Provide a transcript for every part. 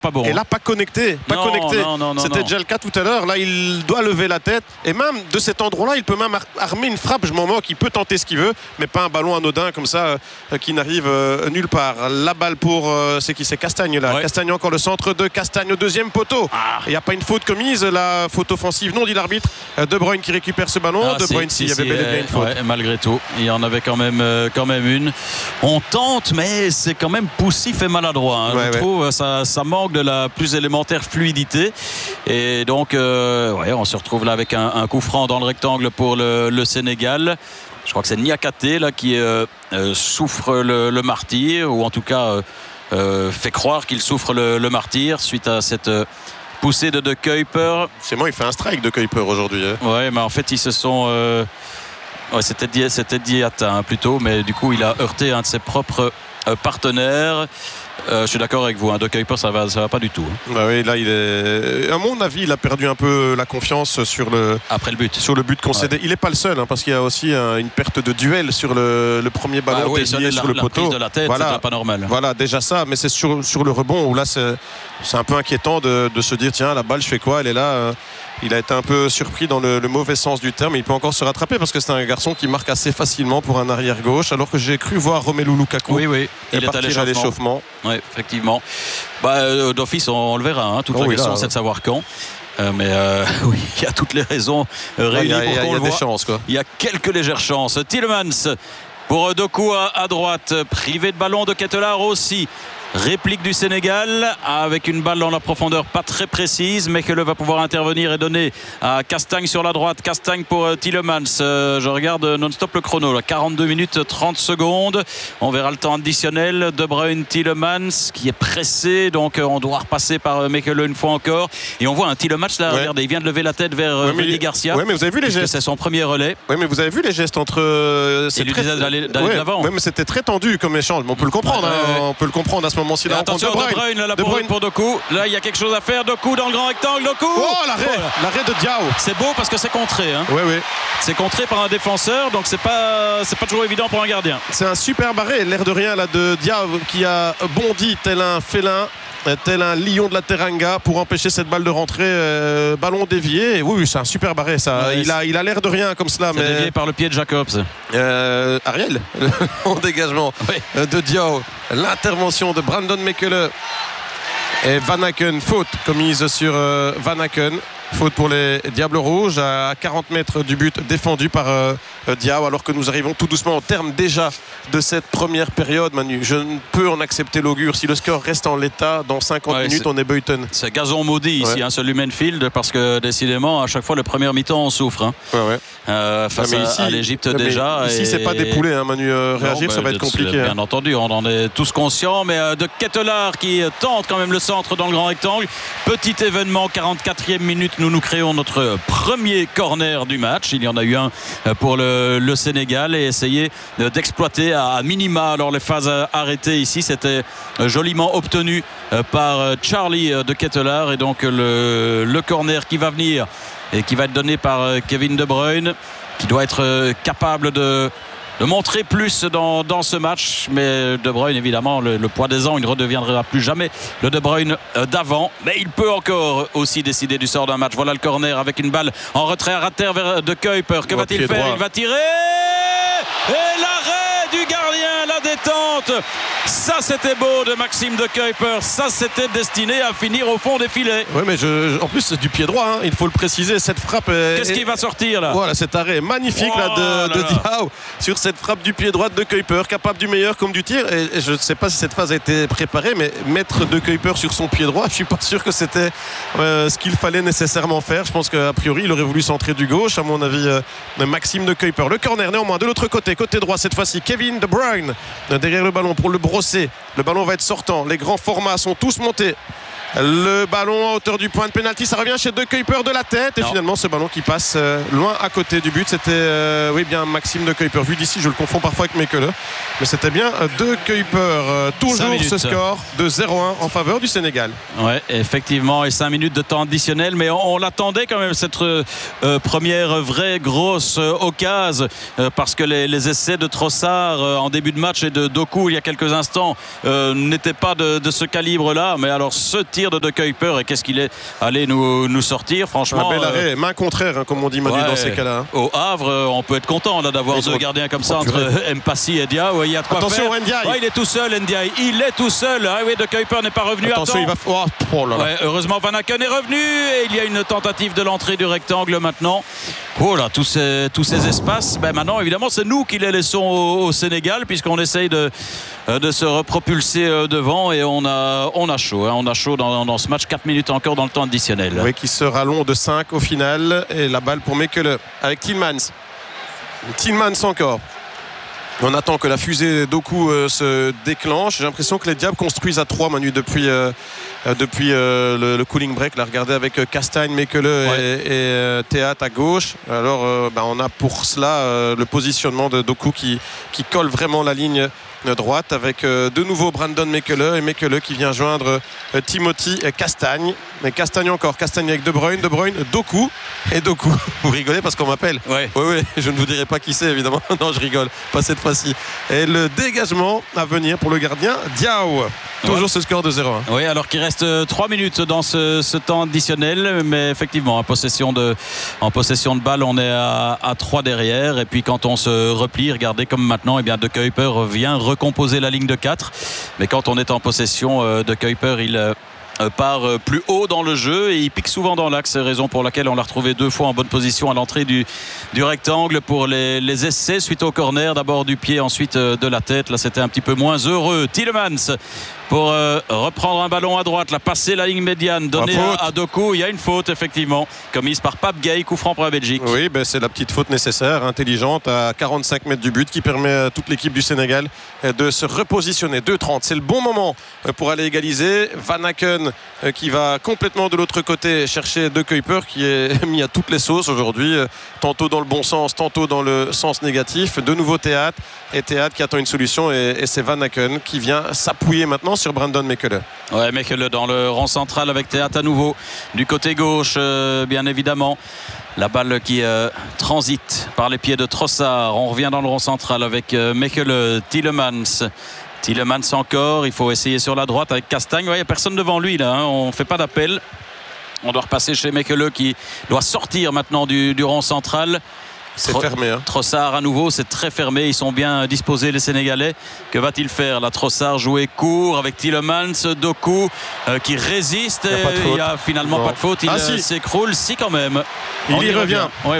pas bon. Et là, pas connecté. Non. C'était déjà le cas tout à l'heure. Là, il doit lever la tête. Et même de cet endroit-là, il peut même armer une frappe. Je m'en moque. Il peut tenter ce qu'il veut, mais pas un ballon anodin comme ça qui n'arrive nulle part. La balle pour c'est qui? C'est Castagne là. Ouais. Castagne encore le centre de Castagne au deuxième poteau. Il n'y a pas une faute commise. La faute offensive, non, dit l'arbitre. De Bruyne qui récupère ce ballon. De Bruyne, il y avait bel et bien une faute. Ouais, malgré tout, il y en avait quand même une. On tente, mais c'est quand même poussif et maladroit. Hein. Je trouve ça manque de la plus élémentaire fluidité. Et donc, on se retrouve là avec un coup franc dans le rectangle pour le Sénégal. Je crois que c'est Niakate là qui souffre le martyre, ou en tout cas fait croire qu'il souffre le martyre suite à cette poussée de Kuyper. C'est moi, il fait un strike de Kuyper aujourd'hui. Hein. Ouais, mais en fait ils se sont c'était Diatta hein, plutôt, mais du coup il a heurté un de ses propres partenaires. Je suis d'accord avec vous, hein, de Kuyper ça va pas du tout. Hein. Bah oui, là il est, à mon avis, il a perdu un peu la confiance après le but. Sur le but concédé. Ouais. Il n'est pas le seul, hein, parce qu'il y a aussi une perte de duel sur le premier ballon dévié sur le poteau. La prise de la tête, c'est pas normal. Voilà, déjà ça, mais c'est sur le rebond où là c'est un peu inquiétant de se dire tiens, la balle, je fais quoi? Elle est là. Il a été un peu surpris dans le mauvais sens du terme. Il peut encore se rattraper parce que c'est un garçon qui marque assez facilement pour un arrière gauche, alors que j'ai cru voir Romelu Lukaku il est à l'échauffement. Oui, effectivement. D'office, on le verra. Hein. Toute la question, c'est de savoir quand. Mais oui, il y a toutes les raisons réunies pour qu'on le voit. Des chances, quoi. Il y a quelques légères chances. Tielemans pour Doku à droite, privé de ballon de Ketelaere aussi. Réplique du Sénégal avec une balle dans la profondeur pas très précise, mais que le va pouvoir intervenir et donner à Castagne sur la droite. Castagne pour Tielemans. Je regarde non-stop le chrono là. 42 minutes 30 secondes. On verra le temps additionnel. De Bruyne, Tielemans qui est pressé, donc on doit repasser par Mekele une fois encore. Et on voit un Tielemans là, regardez, il vient de lever la tête vers Rudy Garcia. Oui, mais vous avez vu les gestes. C'est son premier relais. Oui, mais vous avez vu les gestes entre. Il lui disait d'aller de l'avant. Oui, mais c'était très tendu comme échange. Mais on peut le comprendre. On peut le comprendre à ce moment-ci. Attention, De Bruyne, là, pour Doku. Là, il y a quelque chose à faire. Doku dans le grand rectangle. Doku. Oh, l'arrêt de Diao. C'est beau parce que c'est contré. Hein. Oui. C'est contré par un défenseur, donc c'est pas toujours évident pour un gardien. C'est un super arrêt, l'air de rien là de Diao qui a bondi tel un félin, tel un lion de la Teranga pour empêcher cette balle de rentrer, ballon dévié. Et oui, c'est un super arrêt ça. Ouais, il a l'air de rien comme cela, mais dévié par le pied de Jacobs. Ariel, en dégagement de Diao, l'intervention de Brandon Mekele et Van Aken, faute commise sur Van Aken. Faute pour les Diables Rouges à 40 mètres du but défendu par Diao, alors que nous arrivons tout doucement au terme déjà de cette première période. Manu, je ne peux en accepter l'augure. Si le score reste en l'état, dans 50 minutes on est Buyton. C'est gazon maudit ici, ce Lumenfield, parce que décidément à chaque fois le premier mi-temps on souffre. Hein. Face à l'Égypte déjà. Ici c'est pas des poulets, hein, Manu. Réagir ça va être compliqué. Bien entendu, on en est tous conscients, mais de Ketelaere qui tente quand même le centre dans le grand rectangle. Petit événement, 44e minute. Nous créons notre premier corner du match. Il y en a eu un pour le Sénégal et essayer d'exploiter à minima alors les phases arrêtées ici. C'était joliment obtenu par Charlie de Ketelaere, et donc le corner qui va venir et qui va être donné par Kevin De Bruyne, qui doit être capable de montrer plus dans ce match, mais De Bruyne évidemment le poids des ans, il ne redeviendra plus jamais le De Bruyne d'avant, mais il peut encore aussi décider du sort d'un match. Voilà le corner avec une balle en retrait à ras de terre vers De Kuyper. Que va-t-il faire? Il va tirer et l'arrêt du gardien, la détente. Ça c'était beau de Maxime De Kuyper, ça c'était destiné à finir au fond des filets. Oui, mais en plus c'est du pied droit, hein. Il faut le préciser, cette frappe qu'est-ce qui va sortir là? Voilà, cet arrêt magnifique de Diao sur cette frappe du pied droit de Kuyper, capable du meilleur comme du tir. Et je ne sais pas si cette phase a été préparée, mais mettre De Kuyper sur son pied droit, je suis pas sûr que c'était ce qu'il fallait nécessairement faire. Je pense qu'a priori il aurait voulu centrer du gauche, à mon avis. Maxime De Kuyper, le corner néanmoins de l'autre côté droit cette fois-ci. Kevin De Bruyne derrière le ballon pour le brosser. Le ballon va être sortant. Les grands formats sont tous montés. Le ballon à hauteur du point de pénalty, ça revient chez De Kuyper de la tête. Et finalement ce ballon qui passe loin à côté du but, c'était bien Maxime De Kuyper. Vu d'ici je le confonds parfois avec Mekele, mais c'était bien De Kuyper. Toujours ce score de 0-1 en faveur du Sénégal. Ouais, effectivement, et 5 minutes de temps additionnel, mais on l'attendait quand même cette première vraie grosse occasion, parce que les essais de Trossard en début de match et de Doku il y a quelques instants n'étaient pas de ce calibre là. Mais alors ce tir tir de Kuiper. Et qu'est-ce qu'il est allé nous sortir, franchement. Un bel arrêt, main contraire, hein, comme on dit Manu dans ces cas-là. Hein. Au Havre, on peut être content d'avoir deux gardiens comme ça entre Mpassi et Diaw. Il y a de quoi attention, faire. Ndiaye. Il est tout seul, Ndiaye. Il est tout seul. Ah oui, De Kuiper n'est pas revenu. Attention, il va. Oh là là. Ouais, heureusement, Van Aken est revenu. Et il y a une tentative de l'entrée du rectangle maintenant. Oh là, tous ces espaces. Maintenant, évidemment, c'est nous qui les laissons au Sénégal, puisqu'on essaye de se repropulser devant. Et on a chaud. Hein. On a chaud dans ce match. 4 minutes encore dans le temps additionnel. Oui, qui sera long de 5 au final. Et la balle pour Mekele avec Tielemans. Tielemans encore. On attend que la fusée Doku se déclenche. J'ai l'impression que les Diables construisent à 3, Manu, depuis le cooling break. Là, regardez avec Castagne, Mekele et Théat à gauche. Alors, on a pour cela le positionnement de Doku qui colle vraiment la ligne droite avec de nouveau Brandon Mekele et Mekele qui vient joindre Timothy et Castagne. Mais Castagne encore, Castagne avec De Bruyne, Doku et Doku. Vous rigolez parce qu'on m'appelle. Oui, je ne vous dirai pas qui c'est évidemment. Non, je rigole, pas cette fois-ci. Et le dégagement à venir pour le gardien Diaw. Toujours ce score de 0-1. Oui, alors qu'il reste 3 minutes dans ce temps additionnel, mais effectivement en possession de balle, on est à 3 derrière. Et puis quand on se replie, regardez comme maintenant, eh bien De Kuiper vient recomposer la ligne de 4. Mais quand on est en possession, De Kuiper, il part plus haut dans le jeu et il pique souvent dans l'axe, raison pour laquelle on l'a retrouvé 2 fois en bonne position à l'entrée du rectangle pour les essais suite au corner, d'abord du pied, ensuite de la tête. Là c'était un petit peu moins heureux. Tielemans pour reprendre un ballon à droite, la passer la ligne médiane, donner à Doku. Il y a une faute effectivement commise par Pape Gay, coup franc pour la Belgique. Oui, c'est la petite faute nécessaire, intelligente, à 45 mètres du but, qui permet à toute l'équipe du Sénégal de se repositionner. 2-30, c'est le bon moment pour aller égaliser. Van Aken qui va complètement de l'autre côté chercher De Kuiper qui est mis à toutes les sauces aujourd'hui, tantôt dans le bon sens, tantôt dans le sens négatif. De nouveau Théat qui attend une solution et c'est Van Aken qui vient s'appuyer maintenant sur Brandon Mekele. Ouais, Mekele dans le rang central avec Théat à nouveau du côté gauche, bien évidemment. La balle qui transite par les pieds de Trossard. On revient dans le rond central avec Mekele, Tielemans encore, il faut essayer sur la droite avec Castagne. Il n'y a personne devant lui là, hein. On ne fait pas d'appel. On doit repasser chez Mekele qui doit sortir maintenant du rond central. C'est fermé. Hein. Trossard à nouveau, c'est très fermé. Ils sont bien disposés les Sénégalais. Que va-t-il faire là? Trossard jouer court avec Tielemans, Doku qui résiste. Il n'y a finalement pas de faute. Il s'écroule, si quand même. Il y revient. Oui.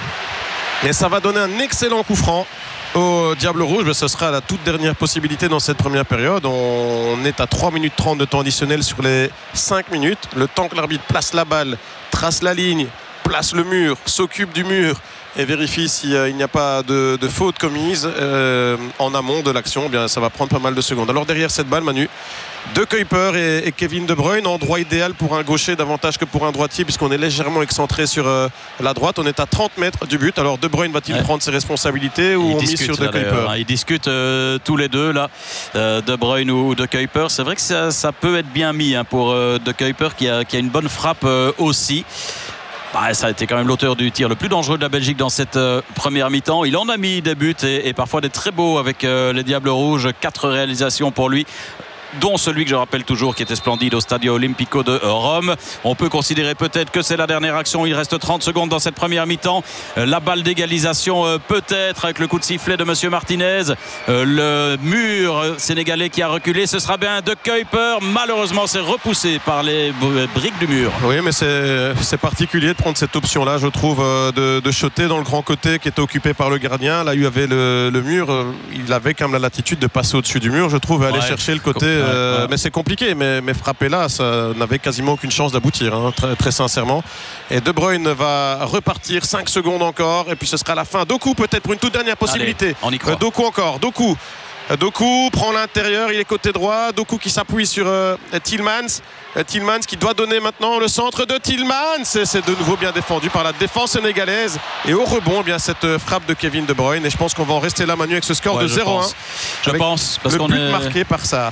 Et ça va donner un excellent coup franc au Diable Rouge. Ce sera la toute dernière possibilité dans cette première période. On est à 3 minutes 30 de temps additionnel sur les 5 minutes. Le temps que l'arbitre place la balle, trace la ligne, place le mur, s'occupe du mur et vérifie s'il n'y a pas de faute commise en amont de l'action, bien ça va prendre pas mal de secondes. Alors derrière cette balle, Manu, De Kuiper et Kevin De Bruyne, endroit idéal pour un gaucher davantage que pour un droitier, puisqu'on est légèrement excentré sur la droite. On est à 30 mètres du but. Alors De Bruyne va-t-il prendre ses responsabilités ou on mise sur De Kuiper? Ils discutent tous les deux là, De Bruyne ou De Kuiper. C'est vrai que ça peut être bien mis pour De Kuiper qui a une bonne frappe aussi. Ça a été quand même l'auteur du tir le plus dangereux de la Belgique dans cette première mi-temps. Il en a mis des buts et parfois des très beaux avec les Diables Rouges. 4 réalisations pour lui, dont celui que je rappelle toujours qui était splendide au Stadio Olimpico de Rome. On peut considérer peut-être que c'est la dernière action. Il reste 30 secondes dans cette première mi-temps. La balle d'égalisation peut-être avec le coup de sifflet de Monsieur Martinez. Le mur sénégalais qui a reculé, ce sera bien De Kuiper. Malheureusement c'est repoussé par les briques du mur. Oui, mais c'est particulier de prendre cette option là, je trouve, de shotter dans le grand côté qui était occupé par le gardien. Là il y avait le mur, il avait quand même la latitude de passer au-dessus du mur, je trouve, et aller chercher le côté. Mais c'est compliqué, mais frapper là, ça n'avait quasiment aucune chance d'aboutir, hein, très, très sincèrement. Et De Bruyne va repartir 5 secondes encore, et puis ce sera la fin. Doku peut-être pour une toute dernière possibilité. Allez, on y croit. Doku encore, Doku prend l'intérieur, il est côté droit. Doku qui s'appuie sur Tielemans. Tielemans qui doit donner maintenant le centre de Tielemans. C'est de nouveau bien défendu par la défense sénégalaise. Et au rebond, bien cette frappe de Kevin De Bruyne. Et je pense qu'on va en rester là, Manu, avec ce score de 0-1. Je pense parce le qu'on but est marqué par Sarr.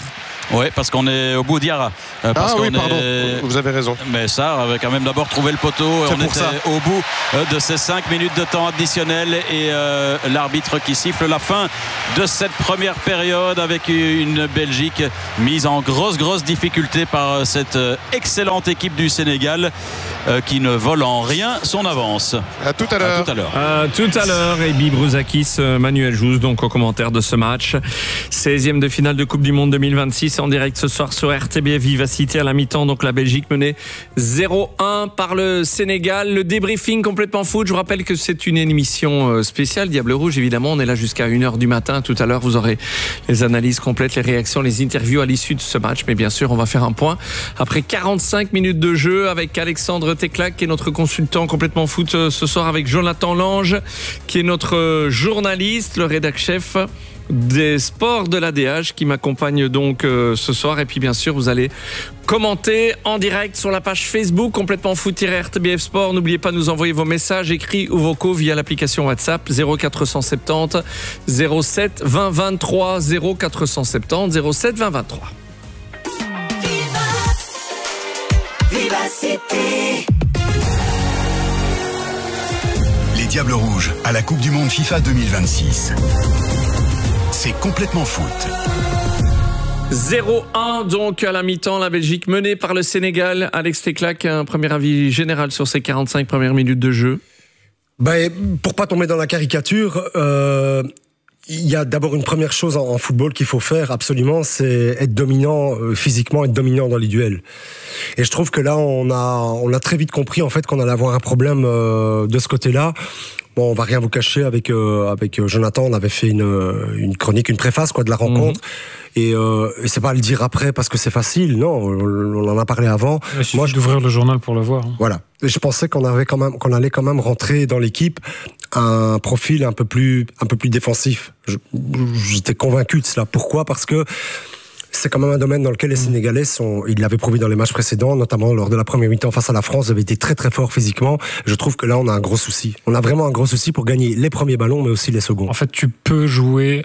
Oui, parce qu'on est au bout d'Iara. Pardon, vous avez raison. Mais ça, avait quand même d'abord trouvé le poteau. On était au bout de ces 5 minutes de temps additionnel et l'arbitre qui siffle la fin de cette première période avec une Belgique mise en grosse difficulté par cette excellente équipe du Sénégal qui ne vole en rien son avance. À tout à l'heure. Tout à l'heure, Ebi Brouzakis, Manuel Jousse, donc au commentaire de ce match. 16e de finale de Coupe du Monde 2026 en direct ce soir sur RTBF Vivacité à la mi-temps. Donc la Belgique menée 0-1 par le Sénégal. Le débriefing complètement foot. Je vous rappelle que c'est une émission spéciale Diable Rouge. Évidemment, on est là jusqu'à 1h du matin. Tout à l'heure, vous aurez les analyses complètes, les réactions, les interviews à l'issue de ce match. Mais bien sûr, on va faire un point après 45 minutes de jeu avec Alexandre Teclac, qui est notre consultant complètement foot ce soir, avec Jonathan Lange, qui est notre journaliste, le rédac-chef des sports de l'ADH, qui m'accompagne donc ce soir. Et puis bien sûr, vous allez commenter en direct sur la page Facebook complètement foot-RTBF Sport. N'oubliez pas de nous envoyer vos messages écrits ou vocaux via l'application WhatsApp 0470 07 20 23 0470 07 20 23. Vivacité. Les Diables Rouges à la Coupe du Monde FIFA 2026. C'est complètement foot. 0-1 donc à la mi-temps, la Belgique menée par le Sénégal. Alex Teclac, un premier avis général sur ces 45 premières minutes de jeu? Pour pas tomber dans la caricature, il y a d'abord une première chose en football qu'il faut faire absolument, c'est être dominant physiquement, être dominant dans les duels. Et je trouve que là, on a très vite compris en fait qu'on allait avoir un problème de ce côté-là. Bon, on va rien vous cacher, avec Jonathan, on avait fait une chronique, une préface de la rencontre. Et c'est pas à le dire après parce que c'est facile, non, on en a parlé avant. Il suffit d'ouvrir le journal pour le voir. Voilà. Et je pensais qu'on allait quand même rentrer dans l'équipe un profil un peu plus défensif. J'étais convaincu de cela. Pourquoi ? Parce que c'est quand même un domaine dans lequel les Sénégalais ils l'avaient prouvé dans les matchs précédents, notamment lors de la première mi-temps face à la France, ils avaient été très très forts physiquement. Je trouve que là, on a un gros souci. On a vraiment un gros souci pour gagner les premiers ballons, mais aussi les seconds. En fait, tu peux jouer...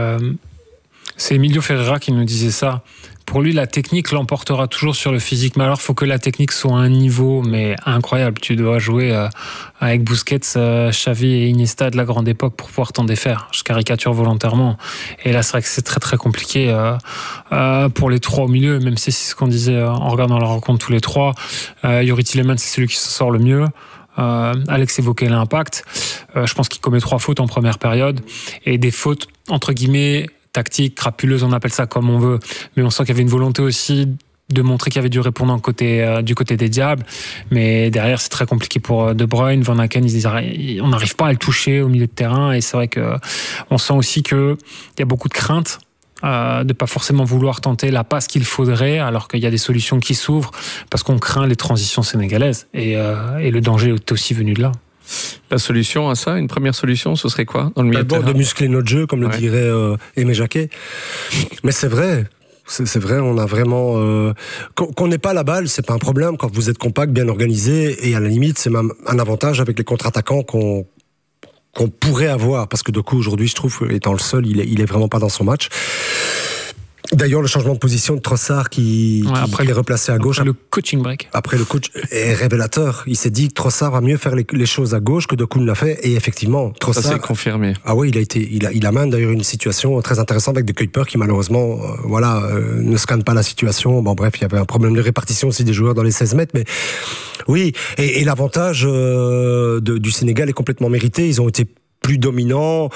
C'est Emilio Ferreira qui nous disait ça. Pour lui, la technique l'emportera toujours sur le physique. Mais alors, il faut que la technique soit à un niveau mais incroyable. Tu dois jouer avec Busquets, Xavi et Iniesta de la grande époque pour pouvoir t'en défaire. Je caricature volontairement. Et là, c'est vrai que c'est très très compliqué pour les trois au milieu, même si c'est ce qu'on disait en regardant la rencontre tous les trois. Youri Tielemans, c'est celui qui s'en sort le mieux. Alex évoquait l'impact. Je pense qu'il commet 3 fautes en première période. Et des fautes, entre guillemets, tactique, crapuleuse, on appelle ça comme on veut, mais on sent qu'il y avait une volonté aussi de montrer qu'il y avait du répondant du côté des Diables, mais derrière c'est très compliqué pour De Bruyne, Van Aken, on n'arrive pas à le toucher au milieu de terrain, et c'est vrai que on sent aussi qu'il y a beaucoup de crainte de pas forcément vouloir tenter la passe qu'il faudrait, alors qu'il y a des solutions qui s'ouvrent, parce qu'on craint les transitions sénégalaises, et le danger est aussi venu de là. La solution à ça, une première solution, ce serait quoi dans le milieu de terrain ? De muscler notre jeu, comme le dirait Aimé Jacquet. Mais c'est vrai. C'est vrai, on a vraiment... qu'on n'ait pas la balle, c'est pas un problème. Quand vous êtes compact, bien organisé, et à la limite, c'est même un avantage avec les contre-attaquants qu'on pourrait avoir. Parce que de coup, aujourd'hui, je trouve, étant le seul, il est vraiment pas dans son match. D'ailleurs, le changement de position de Trossard qui est replacé à gauche. Après le coaching break. Après le coach est révélateur. Il s'est dit que Trossard va mieux faire les choses à gauche que Doku ne l'a fait. Et effectivement, Trossard... Ça s'est confirmé. Ah oui, il amène d'ailleurs une situation très intéressante avec De Kuiper qui malheureusement, ne scanne pas la situation. Bon bref, il y avait un problème de répartition aussi des joueurs dans les 16 mètres. Mais oui, et l'avantage du Sénégal est complètement mérité. Ils ont été plus dominants,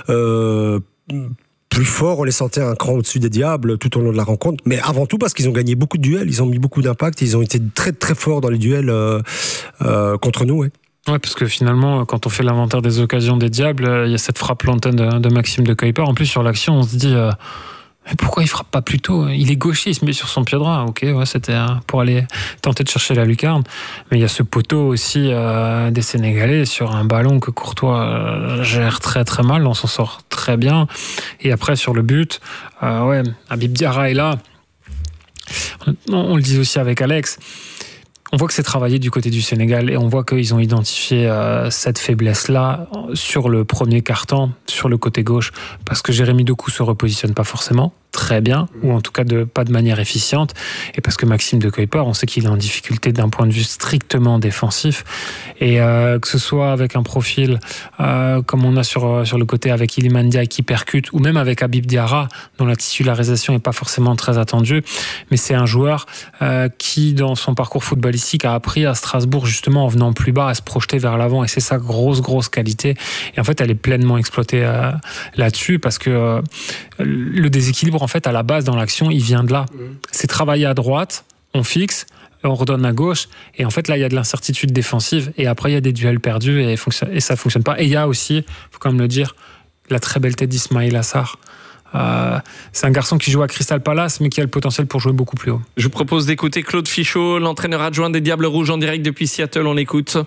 plus fort, on les sentait un cran au-dessus des Diables tout au long de la rencontre, mais avant tout parce qu'ils ont gagné beaucoup de duels, ils ont mis beaucoup d'impact, ils ont été très très forts dans les duels contre nous. Ouais, parce que finalement, quand on fait l'inventaire des occasions des Diables, il y a cette frappe lointaine de Maxime De Kuiper. En plus, sur l'action, on se dit... Mais pourquoi il frappe pas plus tôt ? Il est gaucher, il se met sur son pied droit. Ok, ouais, c'était pour aller tenter de chercher la lucarne. Mais il y a ce poteau aussi des Sénégalais sur un ballon que Courtois gère très très mal. On s'en sort très bien. Et après sur le but, Habib Diarra est là. On le dit aussi avec Alex. On voit que c'est travaillé du côté du Sénégal et on voit qu'ils ont identifié cette faiblesse-là sur le premier quart-temps, sur le côté gauche, parce que Jérémy Doku se repositionne pas forcément. très bien, ou en tout cas pas de manière efficiente, et parce que Maxime de Cuypers, on sait qu'il est en difficulté d'un point de vue strictement défensif, et que ce soit avec un profil comme on a sur le côté avec Iliman Ndiaye qui percute, ou même avec Habib Diarra, dont la titularisation n'est pas forcément très attendue, mais c'est un joueur qui, dans son parcours footballistique, a appris à Strasbourg, justement, en venant plus bas, à se projeter vers l'avant, et c'est sa grosse qualité, et en fait, elle est pleinement exploitée là-dessus, parce que le déséquilibre, en fait, à la base, dans l'action, il vient de là. C'est travailler à droite, on fixe, on redonne à gauche, et en fait, là, il y a de l'incertitude défensive, et après, il y a des duels perdus, et ça fonctionne pas. Et il y a aussi, faut quand même le dire, la très belle tête d'Ismaïla Sarr. C'est un garçon qui joue à Crystal Palace, mais qui a le potentiel pour jouer beaucoup plus haut. Je vous propose d'écouter Claude Fichot, l'entraîneur adjoint des Diables Rouges, en direct depuis Seattle. On écoute,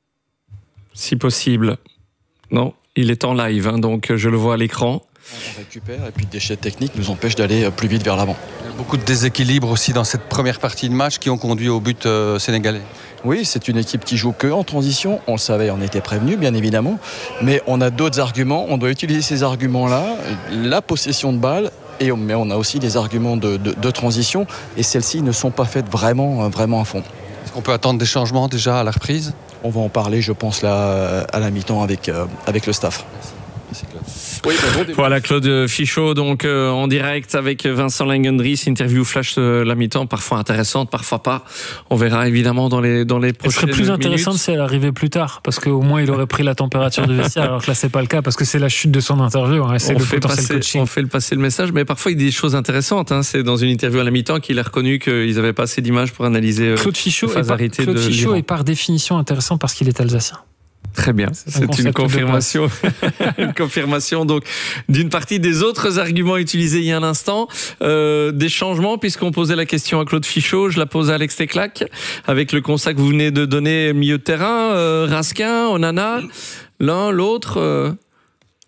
si possible. Non, il est en live, donc je le vois à l'écran. On récupère et puis le déchet technique nous empêche d'aller plus vite vers l'avant. Il y a beaucoup de déséquilibres aussi dans cette première partie de match qui ont conduit au but sénégalais. Oui, c'est une équipe qui joue que en transition. On le savait, on était prévenu, bien évidemment. Mais on a d'autres arguments. On doit utiliser ces arguments-là, la possession de balle. Mais on a aussi des arguments de transition. Et celles-ci ne sont pas faites vraiment à fond. Est-ce qu'on peut attendre des changements déjà à la reprise ? On va en parler, je pense, là, à la mi-temps avec le staff. Merci Claude. Oui, voilà Claude Fichot, donc en direct avec Vincent Langendries, interview flash de la mi-temps, parfois intéressante, parfois pas. On verra évidemment dans les prochaines minutes. Elle serait plus intéressante si elle arrivait plus tard, parce qu'au moins il aurait pris la température du vestiaire, alors que là c'est pas le cas, parce que c'est la chute de son interview. C'est le potentiel coaching. On fait passer le message, mais parfois il dit des choses intéressantes. C'est dans une interview à la mi-temps qu'il a reconnu qu'ils avaient pas assez d'images pour analyser Claude Fichot est par définition intéressant parce qu'il est alsacien. Très bien, c'est une confirmation. Une confirmation donc d'une partie des autres arguments utilisés il y a un instant. Des changements, puisqu'on posait la question à Claude Fichot, je la pose à Alex Teclac, avec le constat que vous venez de donner milieu de terrain, Raskin, Onana, l'un, l'autre, lequel ?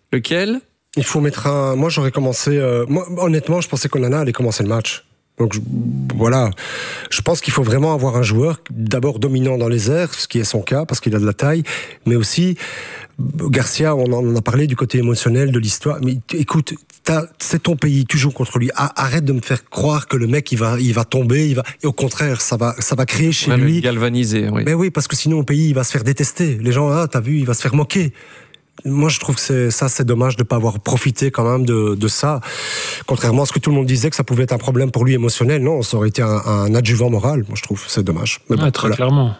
Il faut mettre un... Moi j'aurais commencé... Moi, honnêtement, je pensais qu'Onana allait commencer le match. Donc voilà, je pense qu'il faut vraiment avoir un joueur d'abord dominant dans les airs, ce qui est son cas parce qu'il a de la taille, mais aussi Garcia, on en a parlé du côté émotionnel de l'histoire. Mais écoute, c'est ton pays, tu joues contre lui. Arrête de me faire croire que le mec il va tomber, et au contraire ça va créer chez lui. Galvaniser, oui. Mais oui, parce que sinon au pays il va se faire détester. Les gens, t'as vu, il va se faire moquer. Moi, je trouve que c'est dommage de ne pas avoir profité quand même de ça. Contrairement à ce que tout le monde disait que ça pouvait être un problème pour lui émotionnel. Non, ça aurait été un adjuvant moral. Moi, je trouve c'est dommage. Mais bon, très clairement.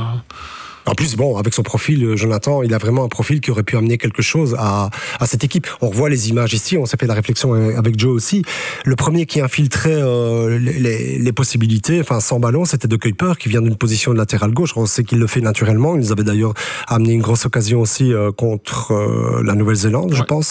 En plus, bon, avec son profil, Jonathan, il a vraiment un profil qui aurait pu amener quelque chose à cette équipe. On revoit les images ici, on s'est fait la réflexion avec Joe aussi. Le premier qui infiltrait les possibilités, enfin sans ballon, c'était de Cuypers, qui vient d'une position de latéral gauche. On sait qu'il le fait naturellement. Ils avaient d'ailleurs amené une grosse occasion aussi contre la Nouvelle-Zélande, je pense.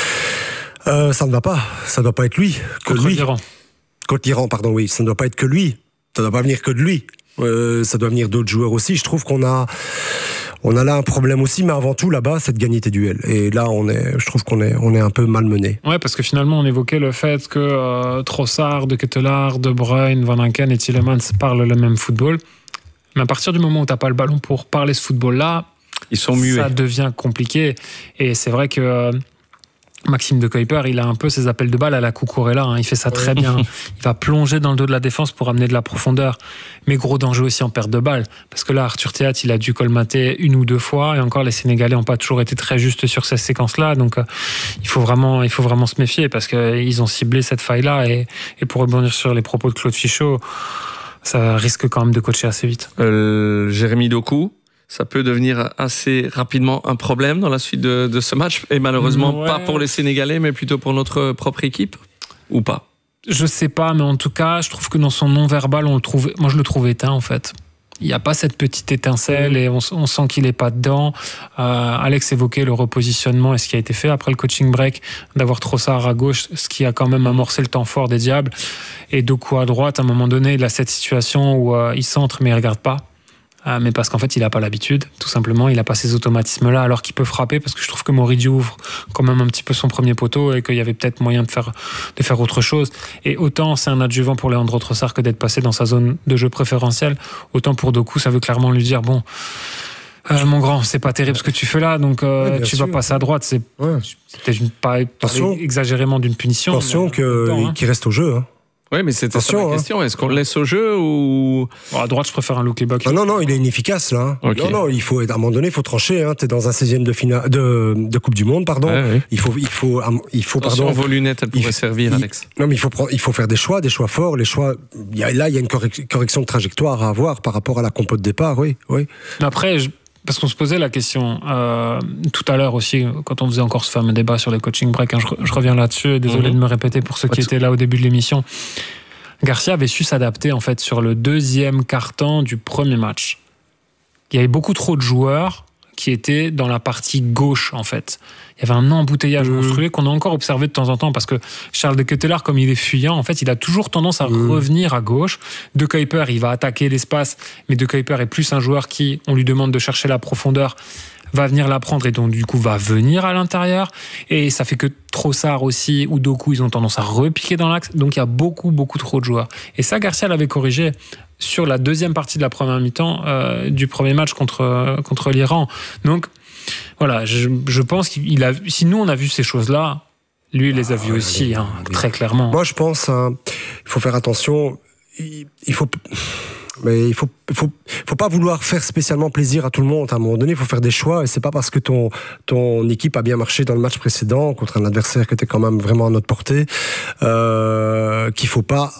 Ça ne va pas. Ça ne doit pas être lui. Contre l'Iran. Contre l'Iran, pardon, oui. Ça ne doit pas être que lui. Ça ne doit pas venir que de lui. Ça doit venir d'autres joueurs aussi. Je trouve qu'on a là un problème aussi, mais avant tout là-bas, c'est de gagner tes duels. Et là, je trouve qu'on est un peu malmené. Ouais, parce que finalement, on évoquait le fait que Trossard, De Ketelaar, De Bruyne, Van Aken et Tielemans parlent le même football. Mais à partir du moment où t'as pas le ballon pour parler ce football-là, ils sont muets. Ça devient compliqué. Et c'est vrai que Maxime de Cuypers, il a un peu ses appels de balle à la Cucurella, il fait ça très bien. Il va plonger dans le dos de la défense pour amener de la profondeur. Mais gros danger aussi en perte de balle. Parce que là, Arthur Théat, il a dû colmater une ou deux fois. Et encore, les Sénégalais n'ont pas toujours été très justes sur ces séquences-là. Donc, il faut vraiment se méfier parce qu'ils ont ciblé cette faille-là. Et pour rebondir sur les propos de Claude Fichot, ça risque quand même de coacher assez vite. Jérémy Doku, ça peut devenir assez rapidement un problème dans la suite de ce match, et malheureusement pas pour les Sénégalais, mais plutôt pour notre propre équipe, ou pas? Je sais pas, mais en tout cas, je trouve que dans son non-verbal, moi je le trouve éteint en fait. Il n'y a pas cette petite étincelle et on sent qu'il n'est pas dedans. Alex évoquait le repositionnement et ce qui a été fait après le coaching break, d'avoir Trossard à gauche, ce qui a quand même amorcé le temps fort des Diables. Et Doku à droite, à un moment donné, il a cette situation où il centre mais il ne regarde pas. Mais parce qu'en fait il n'a pas l'habitude, tout simplement, il n'a pas ces automatismes là alors qu'il peut frapper, parce que je trouve que Moridio ouvre quand même un petit peu son premier poteau et qu'il y avait peut-être moyen de faire autre chose. Et autant c'est un adjuvant pour Leandro Trossard que d'être passé dans sa zone de jeu préférentielle, autant pour Doku ça veut clairement lui dire bon, Mon grand, c'est pas terrible ce que tu fais là, donc tu vas passer à droite. C'est peut-être pas exagérément d'une punition. Attention qu'il reste au jeu. Hein. Oui, mais c'était ça la question. Est-ce qu'on le laisse au jeu ou... À droite, je préfère un Luque-Bacchio. Non, il est inefficace là. Okay. Non, il faut, à un moment donné, il faut trancher. Hein. Tu es dans un 16e de Coupe du Monde, pardon. Ouais. Il faut Attention, vos lunettes, elles pourraient servir, Alex. Non, mais il faut faire des choix forts. Les choix. Il y a une correction de trajectoire à avoir par rapport à la compo de départ, oui. Après, parce qu'on se posait la question tout à l'heure aussi, quand on faisait encore ce fameux débat sur les coaching breaks, hein, je reviens là-dessus, désolé de me répéter pour ceux qui étaient là au début de l'émission. Garcia avait su s'adapter en fait sur le deuxième quart-temps du premier match. Il y avait beaucoup trop de joueurs qui étaient dans la partie gauche en fait. Il y avait un embouteillage monstrueux qu'on a encore observé de temps en temps parce que Charles de Ketelaere, comme il est fuyant, en fait, il a toujours tendance à revenir à gauche. De Kuiper, il va attaquer l'espace, mais De Kuiper est plus un joueur qui, on lui demande de chercher la profondeur, va venir la prendre et donc du coup va venir à l'intérieur. Et ça fait que Trossard aussi ou Doku, ils ont tendance à repiquer dans l'axe. Donc il y a beaucoup trop de joueurs. Et ça, Garcia l'avait corrigé sur la deuxième partie de la première mi-temps du premier match contre l'Iran. Donc voilà, je pense qu'il a. Si nous on a vu ces choses-là, lui il les a vues aussi, très clairement. Moi je pense, il faut faire attention. Il faut pas vouloir faire spécialement plaisir à tout le monde. À un moment donné, il faut faire des choix. Et c'est pas parce que ton équipe a bien marché dans le match précédent contre un adversaire qui était quand même vraiment à notre portée qu'il faut pas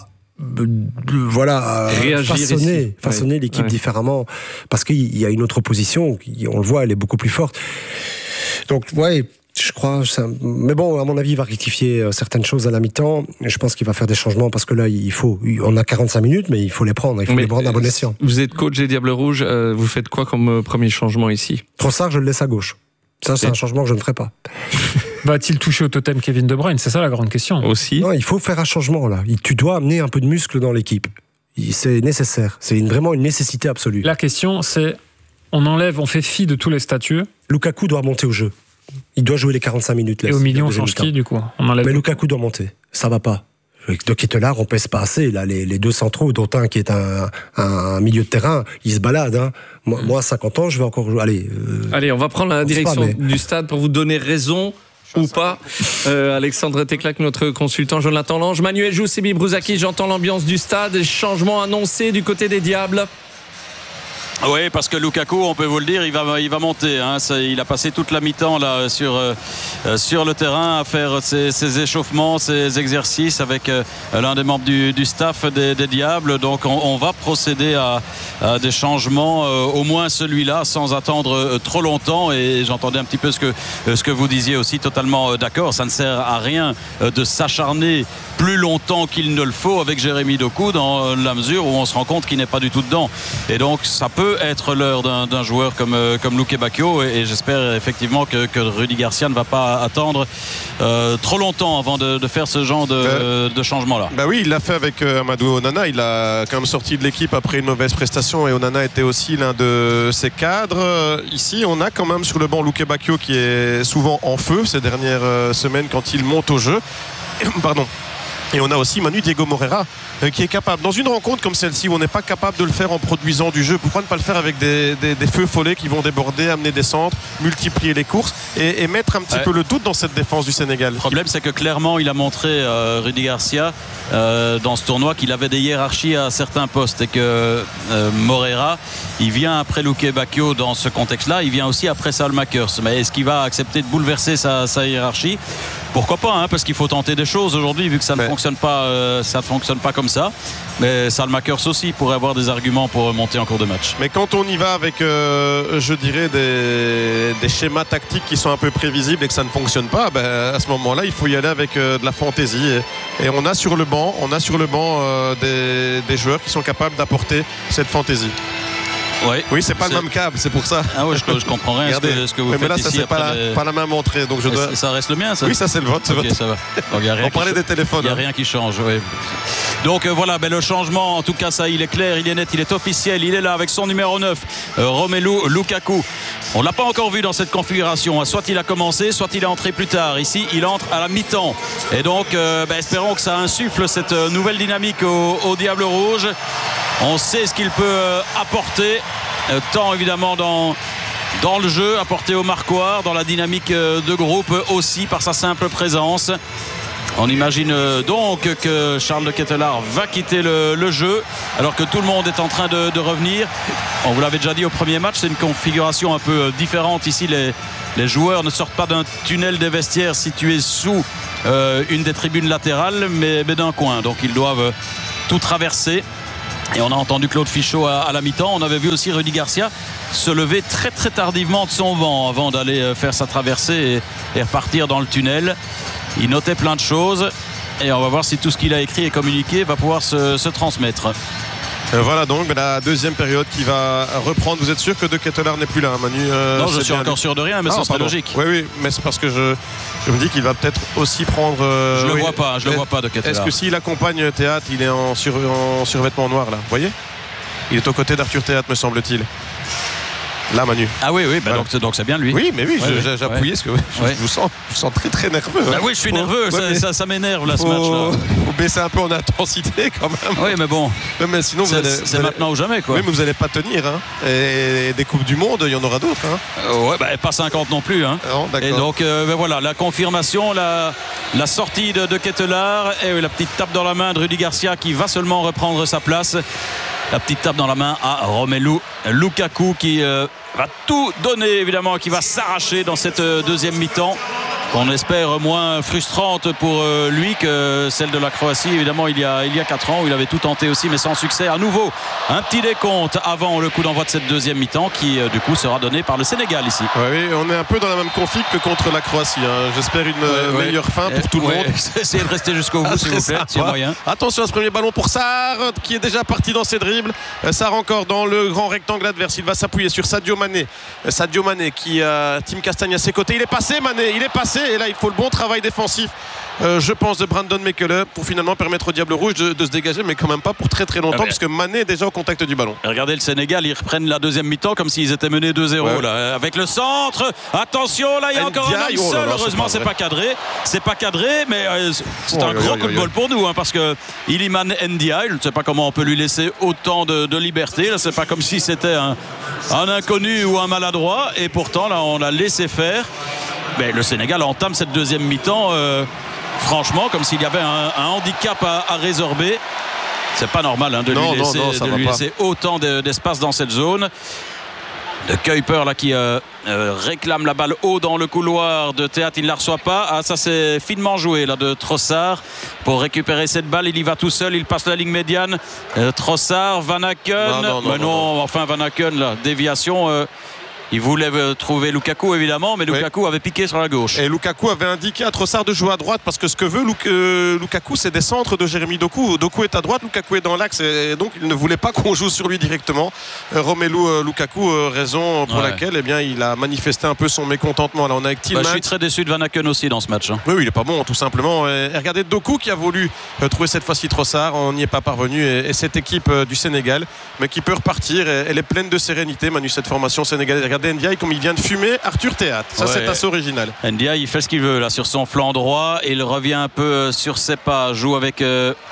façonner l'équipe différemment, parce qu'il y a une autre opposition, on le voit, elle est beaucoup plus forte. Donc je crois mais bon, à mon avis, il va rectifier certaines choses à la mi-temps. Je pense qu'il va faire des changements parce que là, on a 45 minutes, mais il faut les prendre. Il faut les prendre à bon escient. Vous êtes coach des Diables Rouges, vous faites quoi comme premier changement ici? Trossard, je le laisse à gauche. Ça, c'est un changement que je ne ferai pas. Va-t-il toucher au totem Kevin De Bruyne? C'est ça la grande question. Aussi. Non, il faut faire un changement là. Tu dois amener un peu de muscle dans l'équipe. C'est nécessaire. C'est vraiment une nécessité absolue. La question, c'est on fait fi de tous les statuts. Lukaku doit monter au jeu. Il doit jouer les 45 minutes. Et au milieu, on change qui du coup? Mais Lukaku doit monter. Ça va pas. De Ketelaere, on pèse pas assez. Là, les deux centraux, dont un qui est un milieu de terrain, ils se baladent. Hein. Moi, à 50 ans, je vais encore jouer. Allez, on va prendre la direction du stade pour vous donner raison ou pas. Alexandre Teclac, notre consultant, Jonathan Lange, Manuel Jousse et Bibruzaki. J'entends l'ambiance du stade. Changement annoncé du côté des Diables. Oui, parce que Lukaku, on peut vous le dire, il va monter. Hein. Il a passé toute la mi-temps là sur le terrain à faire ses échauffements, ses exercices avec l'un des membres du staff des Diables. Donc on va procéder à des changements, au moins celui-là, sans attendre trop longtemps. Et j'entendais un petit peu ce que vous disiez aussi, totalement d'accord. Ça ne sert à rien de s'acharner plus longtemps qu'il ne le faut avec Jérémy Doku, dans la mesure où on se rend compte qu'il n'est pas du tout dedans. Et donc ça peut être l'heure d'un joueur comme Luque-Bacchio, et j'espère effectivement que Rudy Garcia ne va pas attendre trop longtemps avant de faire ce genre de changement-là. Bah oui, il l'a fait avec Amadou Onana. Il a quand même sorti de l'équipe après une mauvaise prestation, et Onana était aussi l'un de ses cadres. Ici, on a quand même sur le banc Luque-Bacchio qui est souvent en feu ces dernières semaines quand il monte au jeu. Pardon. Et on a aussi Manu Diego Moreira qui est capable, dans une rencontre comme celle-ci où on n'est pas capable de le faire en produisant du jeu, pourquoi ne pas le faire avec des feux follets qui vont déborder, amener des centres, multiplier les courses et mettre un petit peu le doute dans cette défense du Sénégal. Le problème, c'est que clairement il a montré Rudy Garcia dans ce tournoi qu'il avait des hiérarchies à certains postes, et que Moreira, il vient après Luque-Bacchio dans ce contexte-là, il vient aussi après Salmakers. Mais est-ce qu'il va accepter de bouleverser sa hiérarchie? Pourquoi pas, hein, parce qu'il faut tenter des choses aujourd'hui, vu que ça ne fonctionne pas comme ça. Mais Salmakers aussi pourrait avoir des arguments pour monter en cours de match. Mais quand on y va avec, je dirais, des schémas tactiques qui sont un peu prévisibles et que ça ne fonctionne pas, à ce moment-là, il faut y aller avec de la fantaisie. Et on a sur le banc, des joueurs qui sont capables d'apporter cette fantaisie. Oui, c'est pas le même câble, c'est pour ça. Ah oui, je comprends rien ce que vous faites là, ici. Ça, c'est pas la même entrée. Donc ça reste le mien, ça? Oui, ça, c'est le vôtre. Okay, ça va. Donc, on parlait des téléphones. Il n'y a rien qui change, oui. Donc voilà, le changement, en tout cas, ça, il est clair, il est net, il est officiel. Il est là avec son numéro 9, Romelu Lukaku. On ne l'a pas encore vu dans cette configuration. Soit il a commencé, soit il est entré plus tard. Ici, il entre à la mi-temps. Et donc, espérons que ça insuffle cette nouvelle dynamique au Diable Rouge. On sait ce qu'il peut apporter, tant évidemment dans dans le jeu, apporté au marquoir, dans la dynamique de groupe aussi par sa simple présence. On imagine donc que Charles de Ketelaar va quitter le jeu alors que tout le monde est en train de revenir. On vous l'avait déjà dit au premier match, c'est une configuration un peu différente ici. Les joueurs ne sortent pas d'un tunnel des vestiaires situé sous une des tribunes latérales mais d'un coin, donc ils doivent tout traverser. Et on a entendu Claude Fichot à la mi-temps. On avait vu aussi Rudy Garcia se lever très très tardivement de son banc avant d'aller faire sa traversée et repartir dans le tunnel. Il notait plein de choses et on va voir si tout ce qu'il a écrit et communiqué va pouvoir se transmettre. Voilà donc la deuxième période qui va reprendre. Vous êtes sûr que De Ketelaar n'est plus là, Manu? Non, je suis encore sûr de rien, mais ça serait logique. Oui, mais c'est parce que je me dis qu'il va peut-être aussi prendre. Je le vois pas, De Ketelaar. Est-ce que s'il accompagne Théâtre, il est en survêtement noir là? Vous voyez? Il est aux côtés d'Arthur Théâtre, me semble-t-il. Là, Manu. Ah oui, bah voilà. donc c'est bien lui. Oui, mais oui, j'ai appuyé parce que je vous sens très très nerveux. Bah oui, je suis nerveux, ça m'énerve là ce match-là. Faut baisser un peu en intensité quand même. Oui, mais bon. Mais sinon, c'est maintenant ou jamais quoi. Oui, mais vous n'allez pas tenir. Hein. Et des Coupes du Monde, il y en aura d'autres. Hein. Ouais, bah, pas 50 non plus. Hein. Non, et donc, ben voilà, la confirmation, la sortie de Ketelaar et la petite tape dans la main de Rudy Garcia qui va seulement reprendre sa place. La petite tape dans la main à Romelu Lukaku qui va tout donner évidemment, qui va s'arracher dans cette deuxième mi-temps qu'on espère moins frustrante pour lui que celle de la Croatie évidemment il y a 4 ans où il avait tout tenté aussi mais sans succès. À nouveau un petit décompte avant le coup d'envoi de cette deuxième mi-temps qui du coup sera donné par le Sénégal ici. Oui, on est un peu dans la même config que contre la Croatie. Hein. J'espère une meilleure fin pour tout le monde. Essayez de rester jusqu'au bout s'il vous plaît, s'il y a moyen. Attention à ce premier ballon pour Sarr qui est déjà parti dans ses dribbles. Sarr encore dans le grand rectangle adverse. Il va s'appuyer sur Sadio Mané. Sadio Mané qui a Tim Castagne à ses côtés. Il est passé Mané, il est passé et là il faut le bon travail défensif je pense de Brandon Mekele pour finalement permettre au Diable Rouge de se dégager mais quand même pas pour très très longtemps puisque Mané est déjà au contact du ballon. Regardez le Sénégal, ils reprennent la deuxième mi-temps comme s'ils étaient menés 2-0 là, avec le centre. Attention là il y a encore un homme seul. Heureusement c'est pas cadré mais c'est un gros coup de bol pour nous parce que Iliman Ndiaye, je ne sais pas comment on peut lui laisser autant de liberté là, c'est pas comme si c'était un inconnu ou un maladroit et pourtant là on l'a laissé faire. Mais le Sénégal entame cette deuxième mi-temps franchement comme s'il y avait un handicap à résorber. C'est pas normal de lui laisser autant d'espace dans cette zone. De Kuiper là qui réclame la balle haut dans le couloir de Théâtre, il ne la reçoit pas. Ah, ça c'est finement joué là de Trossard pour récupérer cette balle. Il y va tout seul, il passe la ligne médiane. Trossard, Van Aken. Enfin Van Aken là, déviation. Il voulait trouver Lukaku évidemment, mais Lukaku avait piqué sur la gauche. Et Lukaku avait indiqué à Trossard de jouer à droite parce que ce que veut Lukaku, c'est des centres de Jérémy Doku. Doku est à droite, Lukaku est dans l'axe et donc il ne voulait pas qu'on joue sur lui directement. Romelu Lukaku, raison pour laquelle il a manifesté un peu son mécontentement. Là, on a avec Tillmans. Je suis très déçu de Van Aken aussi dans ce match. Oui, il est pas bon tout simplement. Et regardez Doku qui a voulu trouver cette fois-ci Trossard, on n'y est pas parvenu et cette équipe du Sénégal, mais qui peut repartir. Elle est pleine de sérénité, Manu, cette formation sénégalaise. Regardez Ndiaye comme il vient de fumer Arthur Théâtre. Ça c'est assez original. Ndiaye il fait ce qu'il veut là sur son flanc droit et il revient un peu sur ses pas, joue avec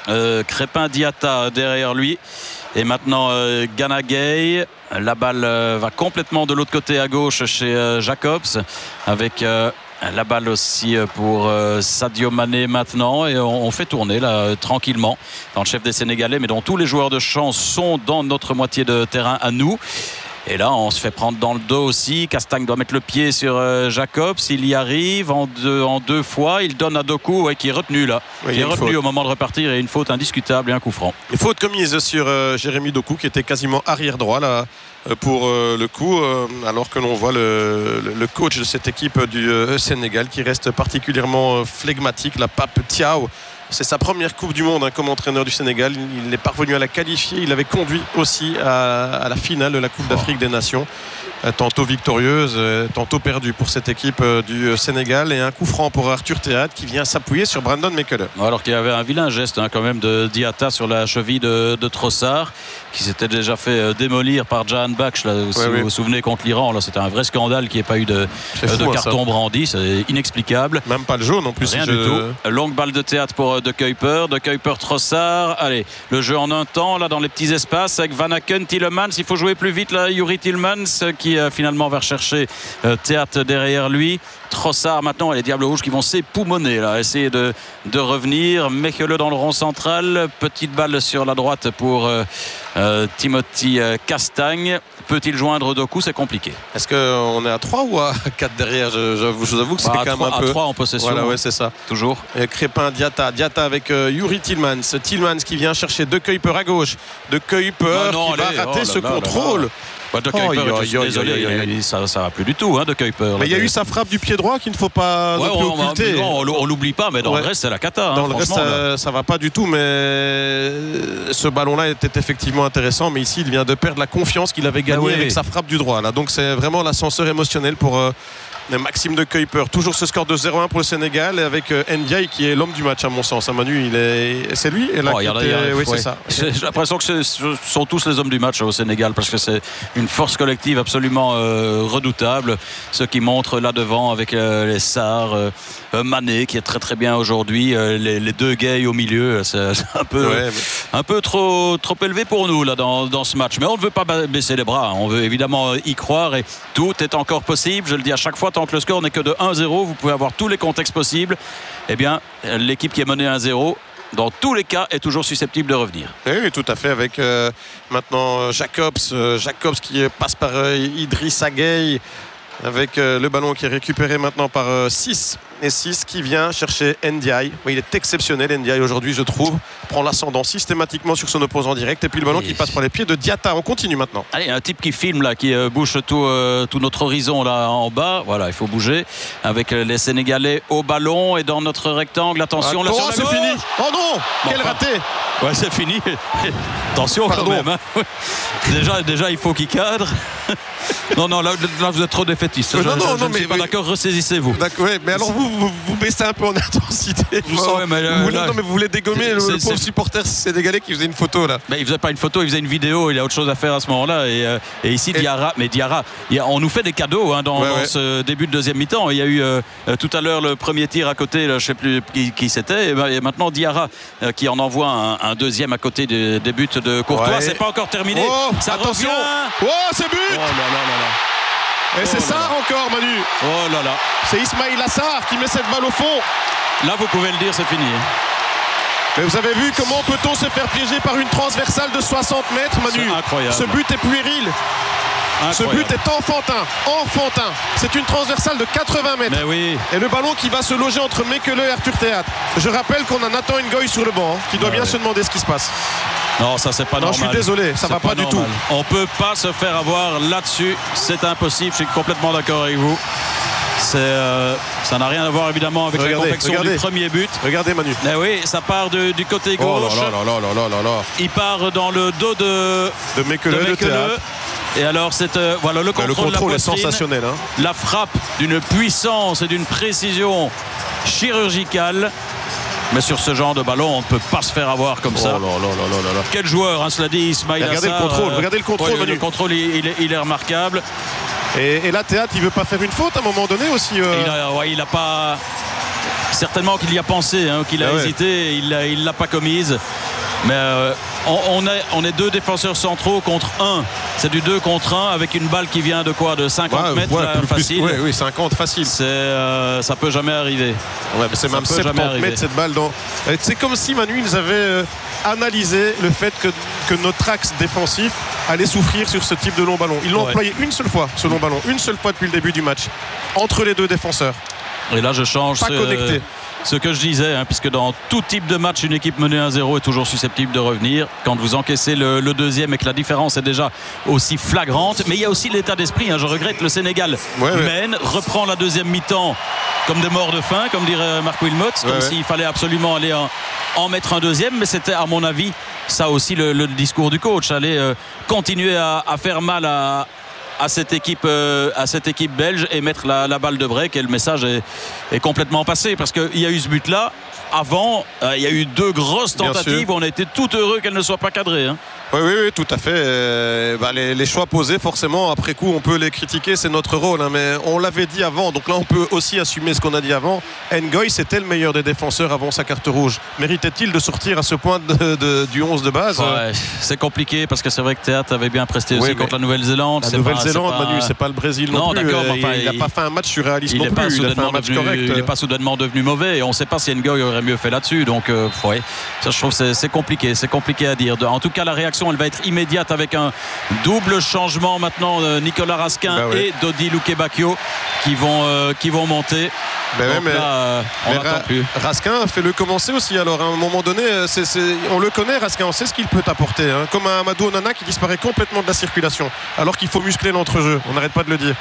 Crépin Diatta derrière lui et maintenant Gana Gueye. La balle va complètement de l'autre côté à gauche chez Jacobs avec la balle aussi pour Sadio Mané maintenant et on fait tourner là tranquillement dans le chef des Sénégalais mais dont tous les joueurs de champ sont dans notre moitié de terrain à nous. Et là, on se fait prendre dans le dos aussi. Castagne doit mettre le pied sur Jacobs. Il y arrive en deux fois. Il donne à Doku qui est retenu là. Oui, qui est retenu au moment de repartir et une faute indiscutable et un coup franc. Une faute commise sur Jérémy Doku qui était quasiment arrière droit là pour le coup. Alors que l'on voit le coach de cette équipe du Sénégal qui reste particulièrement flegmatique, la Pape Thiaw. C'est sa première Coupe du Monde comme entraîneur du Sénégal. Il est parvenu à la qualifier. Il avait conduit aussi à la finale de la Coupe d'Afrique des Nations. Tantôt victorieuse, tantôt perdue pour cette équipe du Sénégal. Et un coup franc pour Arthur Théâtre qui vient s'appuyer sur Brandon Mekele. Alors qu'il y avait un vilain geste quand même de Diatta sur la cheville de Trossard qui s'était déjà fait démolir par Jahan Baksh là, si vous vous souvenez contre l'Iran. Là, c'était un vrai scandale qu'il n'y ait pas eu de carton brandi. C'est inexplicable. Même pas le jaune en plus. Rien du tout. Longue balle de Théâtre pour pour De Kuyper. De Kuyper, Trossard. Allez, le jeu en un temps, là, dans les petits espaces, avec Van Aken, Tielemans. Il faut jouer plus vite, là, Youri Tielemans, qui finalement va rechercher Théâtre derrière lui. Trossard maintenant, et les Diables Rouges qui vont s'époumoner là, essayer de revenir. Mechele dans le rond central, petite balle sur la droite pour Timothy Castagne. Peut-il joindre Doku? C'est compliqué. Est-ce qu'on est à 3 ou à 4 derrière? Je vous avoue que c'est quand même un peu... À 3 en possession. Voilà, ouais, c'est ça. Toujours. Et Crépin, Diatta avec Youri Tielemans. Tielemans qui vient chercher De Kuyper à gauche. De Kuyper qui va rater ce contrôle. De Kuyper, désolé, ça va plus du tout, De Kuyper. Mais il y a eu sa frappe du pied droit qu'il ne faut pas occulter. On l'oublie pas, mais dans le reste, c'est la cata. Dans le reste, ça va pas du tout, mais ce ballon-là était effectivement intéressant. Mais ici, il vient de perdre la confiance qu'il avait gagnée avec sa frappe du droit. Là. Donc, c'est vraiment l'ascenseur émotionnel pour Maxime De Kuyper. Toujours ce score de 0-1 pour le Sénégal, avec Ndiaye qui est l'homme du match, à mon sens. Manu, c'est lui. Oui, c'est ça. J'ai l'impression que ce sont tous les hommes du match au Sénégal, parce que c'est une force collective absolument redoutable. Ce qui montre là devant avec les Sarr, Mané qui est très très bien aujourd'hui, les deux gays au milieu, c'est un peu trop élevé pour nous là dans ce match. Mais on ne veut pas baisser les bras, on veut évidemment y croire, et tout est encore possible. Je le dis à chaque fois, tant que le score n'est que de 1-0, vous pouvez avoir tous les contextes possibles. Eh bien, l'équipe qui est menée 1-0, dans tous les cas, est toujours susceptible de revenir. Oui, tout à fait, avec maintenant Jacobs qui passe par Idrissa Gueye, avec le ballon qui est récupéré maintenant par 6 qui vient chercher Ndiaye. Oui, il est exceptionnel, Ndiaye, aujourd'hui, je trouve. Prend l'ascendant systématiquement sur son opposant direct, et puis le ballon qui passe par les pieds de Diatta. On continue maintenant. Allez, un type qui filme là, qui bouge tout notre horizon là en bas. Voilà, il faut bouger avec les Sénégalais au ballon et dans notre rectangle. Attention, là sur la c'est fini. Oh non, quel raté. Ouais, c'est fini. Attention quand même. Déjà, il faut qu'il cadre. Non, là vous êtes trop défaitiste. Je ne suis pas d'accord, ressaisissez-vous. Oui, mais alors vous baissez un peu en intensité. Vous voulez dégommer le pauvre supporter sénégalais qui faisait une photo là. Mais il faisait pas une photo, il faisait une vidéo. Il a autre chose à faire à ce moment-là. Et ici, Diarra, on nous fait des cadeaux dans ce début de deuxième mi-temps. Il y a eu tout à l'heure le premier tir à côté, là, je sais plus qui c'était. Et maintenant Diarra qui en envoie un deuxième à côté des buts de Courtois. C'est pas encore terminé. Ça attention. Revient. C'est but. Et c'est Sarr encore, Manu. Oh là là. C'est Ismaïla Sarr qui met cette balle au fond. Là, vous pouvez le dire, c'est fini. Mais vous avez vu comment peut-on se faire piéger par une transversale de 60 mètres, Manu? C'est incroyable. Ce but est puéril. Ce but est enfantin. C'est une transversale de 80 mètres. Mais oui. Et le ballon qui va se loger entre Mechele et Arthur Théâtre. Je rappelle qu'on a Nathan Ngoy sur le banc, qui doit bien se demander ce qui se passe. Non, ça c'est pas normal. Je suis désolé, ça va pas du tout. On peut pas se faire avoir là-dessus. C'est impossible. Je suis complètement d'accord avec vous. Ça n'a rien à voir évidemment avec la confection du premier but. Regardez, Manu. Mais oui, ça part du côté gauche. Il part dans le dos de Mechele. Et alors c'est le contrôle est sensationnel. La frappe d'une puissance et d'une précision chirurgicale. Mais sur ce genre de ballon, on ne peut pas se faire avoir comme ça. Quel joueur, cela dit, Ismaïla Sarr. Regardez le contrôle, Manu. Le contrôle, il est remarquable. Et là, Théâtre, il veut pas faire une faute à un moment donné aussi. Il a pas. Certainement qu'il y a pensé, qu'il a hésité, il l'a pas commise. Mais on est deux défenseurs centraux contre un. C'est du 2 contre 1 avec une balle qui vient de quoi? De 50 mètres facile. Oui, 50 facile. Ça peut jamais arriver. Ouais, mais c'est même 70 mètres cette balle. C'est comme si Manu nous avait analysé le fait que notre axe défensif allait souffrir sur ce type de long ballon. Ils l'ont employé une seule fois, ce long ballon. Une seule fois depuis le début du match. Entre les deux défenseurs. Et là, je change ce que je disais, puisque dans tout type de match, une équipe menée 1-0 est toujours susceptible de revenir. Quand vous encaissez le deuxième et que la différence est déjà aussi flagrante. Mais il y a aussi l'état d'esprit. Je regrette, le Sénégal mène, reprend la deuxième mi-temps comme des morts de faim, comme dirait Marc Wilmot, comme s'il fallait absolument aller en mettre un deuxième. Mais c'était, à mon avis, ça aussi le discours du coach. Aller continuer à faire mal à cette équipe belge et mettre la balle de break. Et le message est complètement passé parce qu'il y a eu ce but-là. Avant, il y a eu 2 grosses tentatives. On a été tout heureux qu'elles ne soient pas cadrées. Oui, tout à fait. Les choix posés, forcément, après coup, on peut les critiquer, c'est notre rôle. Mais on l'avait dit avant, donc là, on peut aussi assumer ce qu'on a dit avant. Ngoy, c'était le meilleur des défenseurs avant sa carte rouge. Méritait-il de sortir à ce point du 11 de base? C'est compliqué parce que c'est vrai que Théâtre avait bien presté aussi contre la Nouvelle-Zélande. La Nouvelle-Zélande, Manu, c'est pas le Brésil non plus. D'accord, il n'a pas fait un match surréaliste non plus. Il a fait un match correct. Il n'est pas soudainement devenu mauvais et on ne sait pas si Ngoy aurait mieux fait là-dessus. Donc, ça, je trouve que c'est compliqué. C'est compliqué à dire. En tout cas, la réaction, elle va être immédiate avec un double changement maintenant. Nicolas Raskin et Dodi Lukebakio qui vont monter. On n'attend plus. Raskin, fais-le commencer aussi. Alors, à un moment donné, on le connaît, Raskin, on sait ce qu'il peut apporter. Comme un Amadou Onana qui disparaît complètement de la circulation, alors qu'il faut muscler l'entrejeu. On n'arrête pas de le dire.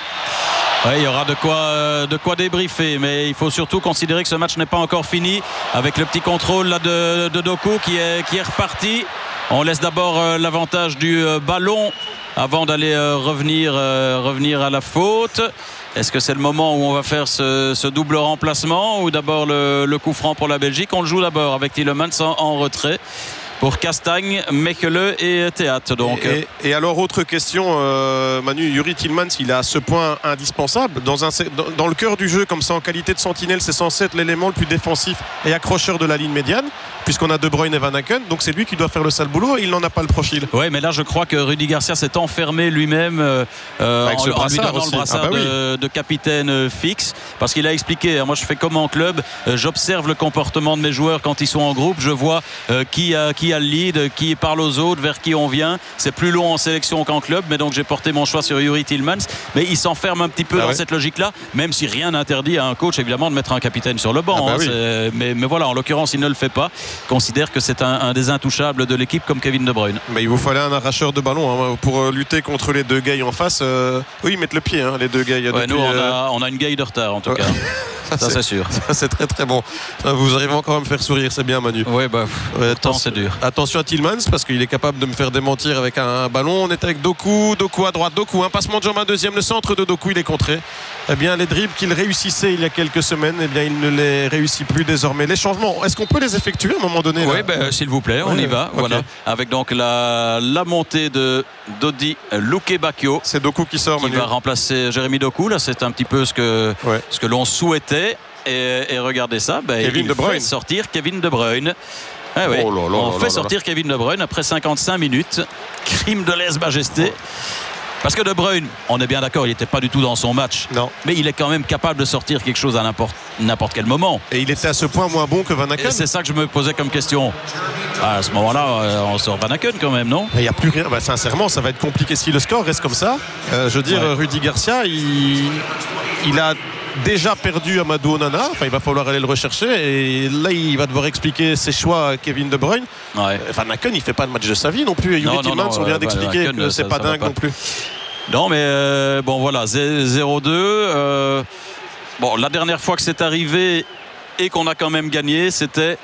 Il y aura de quoi débriefer, mais il faut surtout considérer que ce match n'est pas encore fini avec le petit contrôle là de Doku qui est reparti. On laisse d'abord l'avantage du ballon avant d'aller revenir à la faute. Est-ce que c'est le moment où on va faire ce double remplacement ou d'abord le coup franc pour la Belgique? On le joue d'abord avec Tielemans en retrait pour Castagne, Mechelen et Théâtre. Et alors, autre question, Manu, Yuri Tielemans, il est à ce point indispensable dans le cœur du jeu, comme ça, en qualité de sentinelle, c'est censé être l'élément le plus défensif et accrocheur de la ligne médiane, puisqu'on a De Bruyne et Van Aken, donc c'est lui qui doit faire le sale boulot et il n'en a pas le profil. Oui, mais là je crois que Rudy Garcia s'est enfermé lui-même en lui donnant le brassard de capitaine fixe, parce qu'il a expliqué, moi je fais comme en club, j'observe le comportement de mes joueurs quand ils sont en groupe, je vois qui a le lead, qui parle aux autres, vers qui on vient. C'est plus long en sélection qu'en club, mais donc j'ai porté mon choix sur Yuri Tielemans, mais il s'enferme un petit peu dans cette logique-là, même si rien n'interdit à un coach évidemment de mettre un capitaine sur le banc. Mais voilà, en l'occurrence il ne le fait pas. Considère que c'est un des intouchables de l'équipe comme Kevin De Bruyne. Mais il vous fallait un arracheur de ballon pour lutter contre les 2 gays en face. Oui, ils mettent le pied, les 2 gays. Nous on a une gaye de retard en tout cas. Ça c'est sûr. Ça c'est très très bon. Vous arrivez encore à me faire sourire, c'est bien, Manu. Oui, c'est dur. Attention à Tielemans parce qu'il est capable de me faire démentir avec un ballon. On est avec Doku à droite, un passement de jambe, un deuxième, le centre de Doku, il est contré. Eh bien, les dribbles qu'il réussissait il y a quelques semaines, eh bien, il ne les réussit plus désormais. Les changements, est-ce qu'on peut les effectuer à un moment donné? Oui, s'il vous plaît, on y va. Okay. Voilà, avec donc la montée de Dodi Lukebakio. C'est Doku qui sort. Qui va remplacer Jérémy Doku. Là, c'est un petit peu ce que l'on souhaitait. Et regardez ça, il fait sortir Kevin De Bruyne. On fait sortir Kevin De Bruyne après 55 minutes. Crime de lèse-majesté. Parce que De Bruyne, on est bien d'accord, il n'était pas du tout dans son match. Non. Mais il est quand même capable de sortir quelque chose à n'importe quel moment. Et il était à ce point moins bon que Van Aken. C'est ça que je me posais comme question. À ce moment-là, on sort Van Aken quand même, non? Il n'y a plus rien. Sincèrement, ça va être compliqué si le score reste comme ça. Je veux dire, Rudy Garcia, il a déjà perdu Amadou Onana. Il va falloir aller le rechercher. Et là, il va devoir expliquer ses choix à Kevin De Bruyne. Van Aken, il ne fait pas le match de sa vie non plus. Et Yuri Tielemans, on vient d'expliquer que c'est pas dingue non plus. Non, mais voilà, 0-2. La dernière fois que c'est arrivé et qu'on a quand même gagné, c'était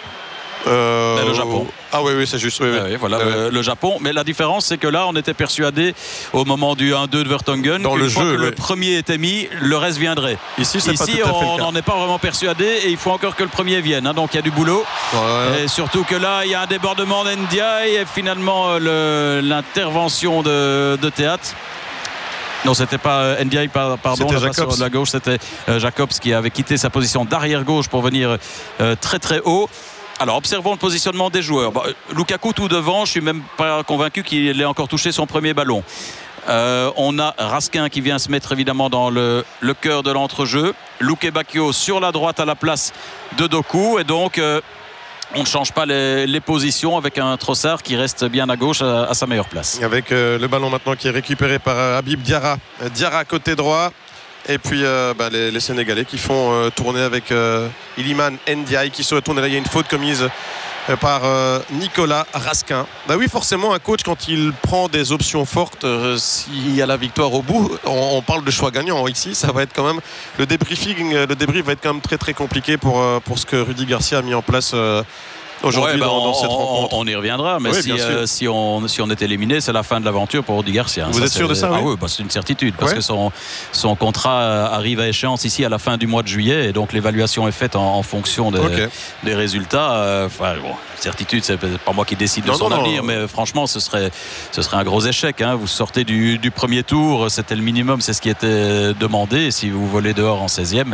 le Japon. Ah oui, c'est juste. Le Japon. Mais la différence, c'est que là, on était persuadé au moment du 1-2 de Vertonghen dans le jeu, le premier était mis, le reste viendrait. Ici, on n'en est pas vraiment persuadé et il faut encore que le premier vienne. Donc il y a du boulot. Et surtout que là, il y a un débordement d'Ndiaye et finalement l'intervention de Théâtre. Non, c'était pas Ndiaye, pardon, sur la gauche, c'était Jacobs qui avait quitté sa position d'arrière gauche pour venir très très haut. Alors, observons le positionnement des joueurs. Lukaku tout devant, je suis même pas convaincu qu'il ait encore touché son premier ballon. On a Raskin qui vient se mettre évidemment dans le cœur de l'entrejeu. Lukebakio sur la droite à la place de Doku. Et donc, on ne change pas les positions avec un Trossard qui reste bien à gauche à sa meilleure place. Avec le ballon maintenant qui est récupéré par Habib Diarra. Diarra côté droit. Et puis les Sénégalais qui font tourner avec Iliman Ndiaye qui se retourne. Et là, il y a une faute commise par Nicolas Raskin. Oui, forcément, un coach, quand il prend des options fortes, s'il y a la victoire au bout, on parle de choix gagnant. Ici, ça va être quand même le débrief va être quand même très très compliqué pour ce que Rudy Garcia a mis en place aujourd'hui dans cette rencontre. On y reviendra, mais si on est éliminé, c'est la fin de l'aventure pour Rudy Garcia. Vous êtes sûr de ça? Oui, c'est une certitude, parce que son contrat arrive à échéance ici à la fin du mois de juillet, et donc l'évaluation est faite en fonction des résultats. Certitude, c'est pas moi qui décide de son avenir, mais franchement, ce serait un gros échec. Vous sortez du premier tour, c'était le minimum, c'est ce qui était demandé. Et si vous volez dehors en 16e,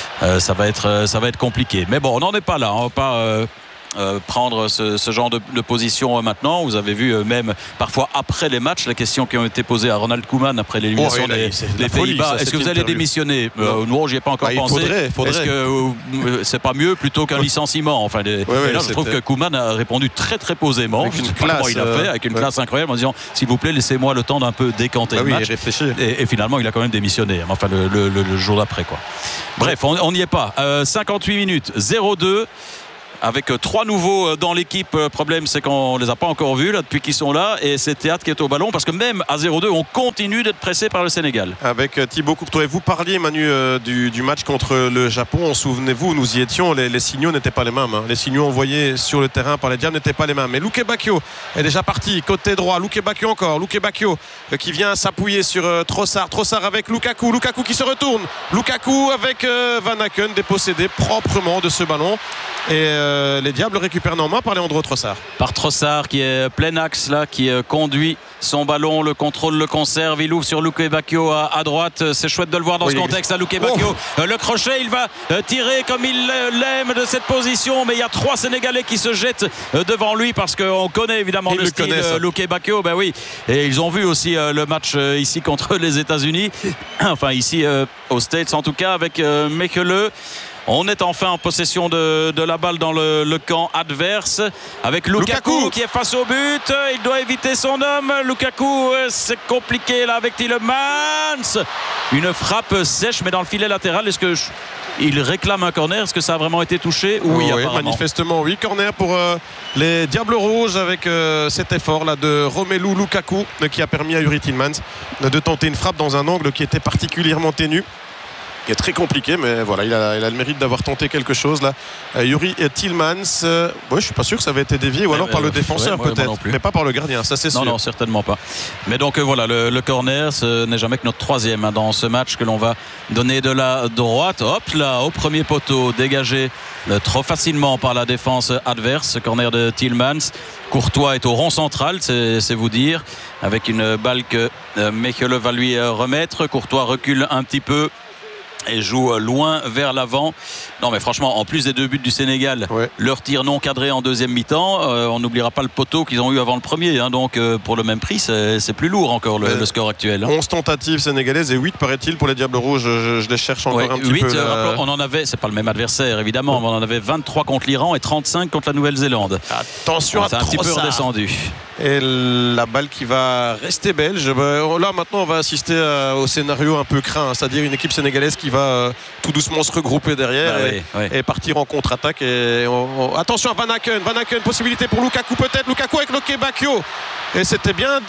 ça va être compliqué. Mais bon, on n'en est pas là. On va pas prendre ce genre de position maintenant. Vous avez vu même parfois après les matchs les questions qui ont été posées à Ronald Koeman après l'élimination des Pays-Bas. Est-ce que vous allez démissionner? Non, j'y ai pas encore pensé. Est-ce que c'est pas mieux plutôt qu'un licenciement? Enfin, là, je trouve que Koeman a répondu très très posément. Avec une classe, il a fait avec une classe incroyable en disant s'il vous plaît laissez-moi le temps d'un peu décanter le match. Et finalement il a quand même démissionné. Enfin le jour d'après quoi. Bref, on n'y est pas. 58 minutes 0-2. Avec 3 nouveaux dans l'équipe. Problème, c'est qu'on ne les a pas encore vus là, depuis qu'ils sont là. Et c'est Théâtre qui est au ballon parce que même à 0-2, on continue d'être pressé par le Sénégal. Avec Thibaut Courtois. Vous parliez, Manu, du match contre le Japon. Souvenez-vous, nous y étions. Les signaux n'étaient pas les mêmes. Les signaux envoyés sur le terrain par les Diables n'étaient pas les mêmes. Mais Luke Bacchio est déjà parti. Côté droit. Luke Bacchio encore. Luke Bacchio qui vient s'appuyer sur Trossard. Trossard avec Lukaku. Lukaku qui se retourne. Lukaku avec Van Aken dépossédé proprement de ce ballon. Et les Diables récupèrent néanmoins par Leandro Trossard. Par Trossard qui est plein axe là, qui conduit son ballon, le contrôle, le conserve, il ouvre sur Luke Bacchio à droite. C'est chouette de le voir dans ce contexte. Luke Bacchio, le crochet, il va tirer comme il l'aime de cette position, mais il y a 3 Sénégalais qui se jettent devant lui parce qu'on connaît évidemment le style Luke Bacchio. Ben oui, et ils ont vu aussi le match ici contre les États-Unis, enfin ici aux States en tout cas, avec Mekele. On est enfin en possession de la balle dans le camp adverse avec Lukaku qui est face au but. Il doit éviter son homme. Lukaku, c'est compliqué là avec Tielemans. Une frappe sèche mais dans le filet latéral. Est-ce que il réclame un corner? Est-ce que ça a vraiment été touché? Oui, manifestement oui. Corner pour les Diables Rouges avec cet effort là de Romelu Lukaku qui a permis à Yuri Tielemans de tenter une frappe dans un angle qui était particulièrement ténu. Est très compliqué, mais voilà, il a le mérite d'avoir tenté quelque chose là. Yuri Tielemans, je suis pas sûr que ça avait été dévié ou alors par le défenseur peut-être, mais pas par le gardien, ça c'est sûr. Non, certainement pas. Mais donc voilà, le corner, ce n'est jamais que notre 3e dans ce match que l'on va donner de la droite. Hop là, au premier poteau, dégagé trop facilement par la défense adverse. Corner de Tielemans. Courtois est au rond central, c'est vous dire, avec une balle que Mekele va lui remettre. Courtois recule un petit peu et joue loin vers l'avant. Non mais franchement, en plus des 2 buts du Sénégal, leur tir non cadré en deuxième mi-temps, on n'oubliera pas le poteau qu'ils ont eu avant le premier, donc pour le même prix c'est plus lourd encore le score actuel. 11 tentatives sénégalaises et 8 paraît-il pour les Diables Rouges. Je les cherche encore un petit 8, peu on en avait, c'est pas le même adversaire évidemment, mais on en avait 23 contre l'Iran et 35 contre la Nouvelle-Zélande. Attention à c'est un petit peu redescendu. Et la balle qui va rester belge. Là maintenant on va assister au scénario un peu craint, c'est-à-dire une équipe sénégalaise qui va tout doucement se regrouper derrière et partir en contre-attaque. Attention à Van Aken, possibilité pour Lukaku peut-être. Lukaku avec Luke Bacchio. Et c'était bien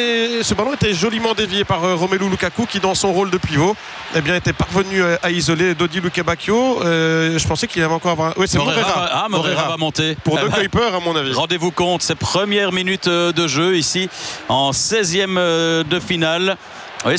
ce ballon était joliment dévié par Romelu Lukaku qui dans son rôle de pivot était parvenu à isoler Dodi Luke Bacchio. Je pensais qu'il avait encore c'est Morera. Morera va monter pour De Kuiper à mon avis. Rendez-vous compte, ces premières minutes de jeu ici en 16e de finale. Oui,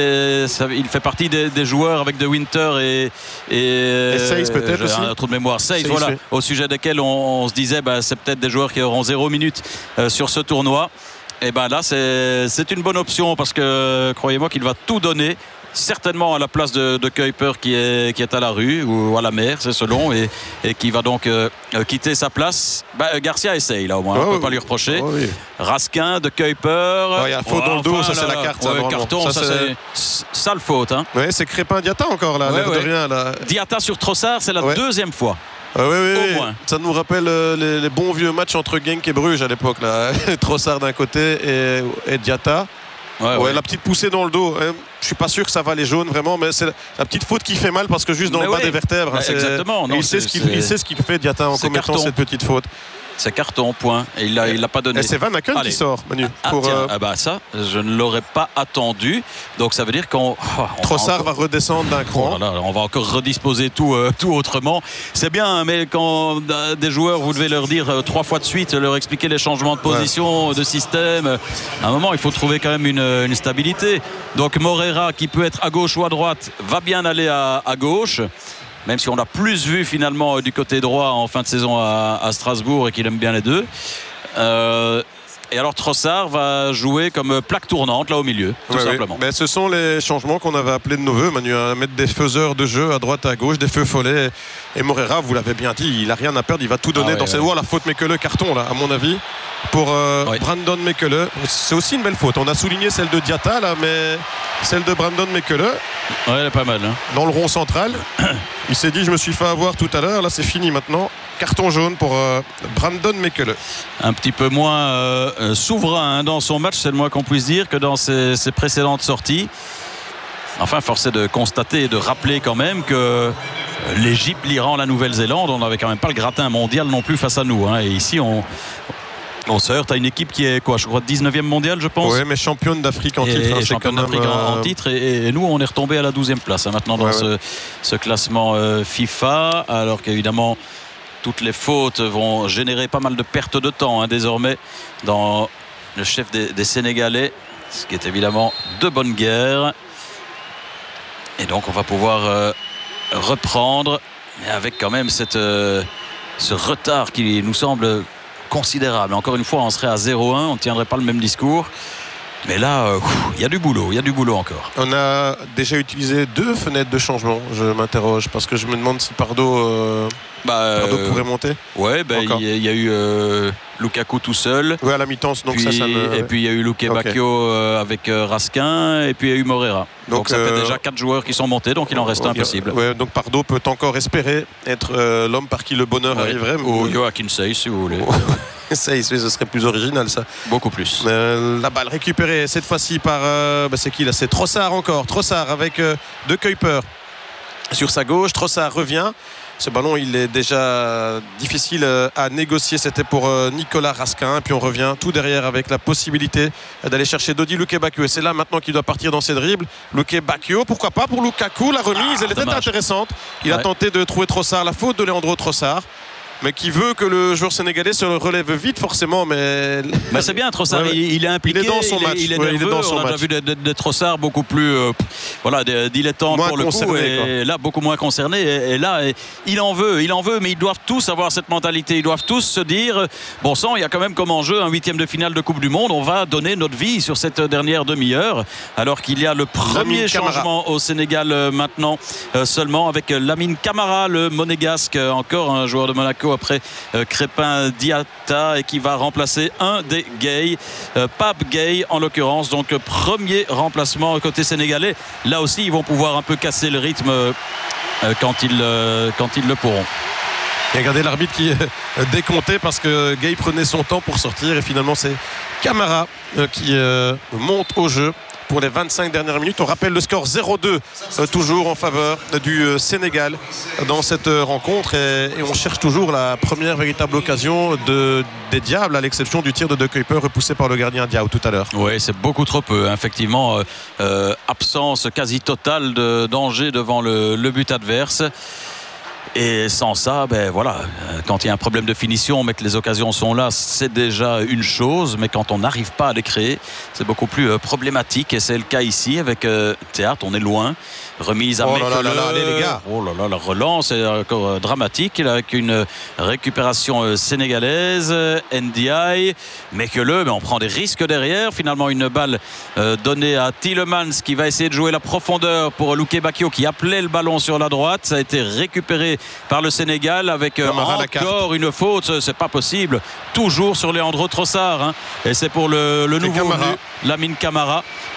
il fait partie des joueurs avec De Winter et Seyss peut-être aussi. Un trou de mémoire. Seyss, voilà, au sujet desquels on se disait c'est peut-être des joueurs qui auront 0 minutes sur ce tournoi. Et là c'est une bonne option parce que croyez-moi qu'il va tout donner. Certainement à la place de Kuiper qui est à la rue ou à la mer, c'est selon, et qui va donc quitter sa place. Garcia essaye là au moins, on ne peut pas lui reprocher. Raskin, de Kuiper. Il y a faute dans le dos, ça c'est la carte. Carton, ça c'est sale faute. C'est Crépin Diatta encore là, l'air de rien. Là. Diatta sur Trossard, c'est la 2e fois. Au moins. Ça nous rappelle les bons vieux matchs entre Genk et Bruges à l'époque. Trossard d'un côté et Diatta. La petite poussée dans le dos. Je suis pas sûr que ça va les jaunes vraiment, mais c'est la petite faute qui fait mal parce que juste dans le bas des vertèbres. Exactement. Il sait ce qu'il fait Diatta en commettant cette petite faute. C'est carton, point. Et il l'a pas donné. Et c'est Van Aken qui sort, Manu. Ça, je ne l'aurais pas attendu. Donc ça veut dire qu'on... Trossard va redescendre d'un cran. On va encore redisposer tout autrement. C'est bien, mais quand des joueurs, vous devez leur dire 3 fois de suite, leur expliquer les changements de position, de système. À un moment, il faut trouver quand même une stabilité. Donc Moreira, qui peut être à gauche ou à droite, va bien aller à gauche. Même si on l'a plus vu finalement du côté droit en fin de saison à Strasbourg et qu'il aime bien les deux. Et alors Trossard va jouer comme plaque tournante là au milieu, tout simplement. Mais ce sont les changements qu'on avait appelés de nos voeux, Manu, à mettre des faiseurs de jeu à droite, à gauche, des feux follets. Et Moreira, vous l'avez bien dit, il n'a rien à perdre, il va tout donner dans ses doigts. La faute Mekele, carton là, à mon avis, pour Brandon Mekele. C'est aussi une belle faute. On a souligné celle de Diatta là, mais celle de Brandon Mekele. Ouais, elle est pas mal. Dans le rond central. Il s'est dit, je me suis fait avoir tout à l'heure, là c'est fini maintenant. Carton jaune pour Brandon Mekele. Un petit peu moins souverain dans son match, c'est le moins qu'on puisse dire, que dans ses précédentes sorties. Enfin, force est de constater et de rappeler quand même que l'Égypte, l'Iran, la Nouvelle-Zélande, on n'avait quand même pas le gratin mondial non plus face à nous. Et ici, on se heurte à une équipe qui est, je crois, 19e mondiale, je pense. Oui, mais championne d'Afrique en titre. Championne d'Afrique en titre. Et nous, on est retombé à la 12e place maintenant dans ce classement FIFA. Alors qu'évidemment, toutes les fautes vont générer pas mal de pertes de temps désormais dans le chef des Sénégalais. Ce qui est évidemment de bonne guerre. Et donc, on va pouvoir reprendre. Mais avec quand même ce retard qui nous semble considérable. Encore une fois, on serait à 0-1, on ne tiendrait pas le même discours. Mais là, il y a du boulot encore. On a déjà utilisé 2 fenêtres de changement, je m'interroge, parce que je me demande si Pardo pourrait monter. Ouais, il y a eu Lukaku tout seul. Ouais, à la mi-temps, donc et puis il y a eu Luke Bacchio avec Raskin, et puis il y a eu Moreira. Donc ça fait déjà 4 joueurs qui sont montés, donc il en reste un possible. Ouais, donc Pardo peut encore espérer être l'homme par qui le bonheur arriverait. Ou Joachim Seyss, si vous voulez. Seyss, ce serait plus original ça. Beaucoup plus. La balle récupérée cette fois-ci par c'est qui là? C'est Trossard encore. Trossard avec De Kuyper sur sa gauche. Trossard revient. Ce ballon, il est déjà difficile à négocier. C'était pour Nicolas Raskin. Et puis on revient tout derrière avec la possibilité d'aller chercher Dodi Luke Bacchio. Et c'est là maintenant qu'il doit partir dans ses dribbles. Luke Bacchio, pourquoi pas pour Lukaku. La remise, elle était intéressante. Il a tenté de trouver Trossard. La faute de Leandro Trossard, mais qui veut que le joueur sénégalais se relève vite forcément, mais c'est bien Trossard, il est impliqué, il est dans son match, il est nerveux, on a déjà vu des Trossard beaucoup plus dilettantes pour le coup, et là beaucoup moins concernés, et là il en veut, mais ils doivent tous avoir cette mentalité, ils doivent tous se dire, bon sang, il y a quand même comme enjeu un 8e de finale de Coupe du Monde, on va donner notre vie sur cette dernière demi-heure, alors qu'il y a le premier changement au Sénégal maintenant seulement, avec Lamine Camara, le monégasque, encore un joueur de Monaco après Crépin Diatta, et qui va remplacer un des Gueye, Pape Gueye en l'occurrence. Donc premier remplacement côté sénégalais. Là aussi ils vont pouvoir un peu casser le rythme quand ils le pourront. Et regardez l'arbitre qui décomptait parce que Gueye prenait son temps pour sortir, et finalement c'est Camara qui monte au jeu pour les 25 dernières minutes. On rappelle le score 0-2 toujours en faveur du Sénégal dans cette rencontre, et on cherche toujours la première véritable occasion des Diables, à l'exception du tir de De Kuyper repoussé par le gardien Diaw tout à l'heure. Oui, c'est beaucoup trop peu, effectivement. Absence quasi totale de danger devant le but adverse. Et sans ça, quand il y a un problème de finition, mais que les occasions sont là, c'est déjà une chose. Mais quand on n'arrive pas à les créer, c'est beaucoup plus problématique. Et c'est le cas ici avec Théâtre. On est loin. Remise à Mekele. Allez les gars. Oh là là, la relance est encore dramatique. Avec une récupération sénégalaise. NDI. Mekele, mais on prend des risques derrière. Finalement, une balle donnée à Tielemans, qui va essayer de jouer la profondeur pour Luke Bacchio, qui appelait le ballon sur la droite. Ça a été récupéré par le Sénégal avec encore une faute. C'est pas possible. Toujours sur Leandro Trossard. Et c'est pour le nouveau venu, Lamine Camara.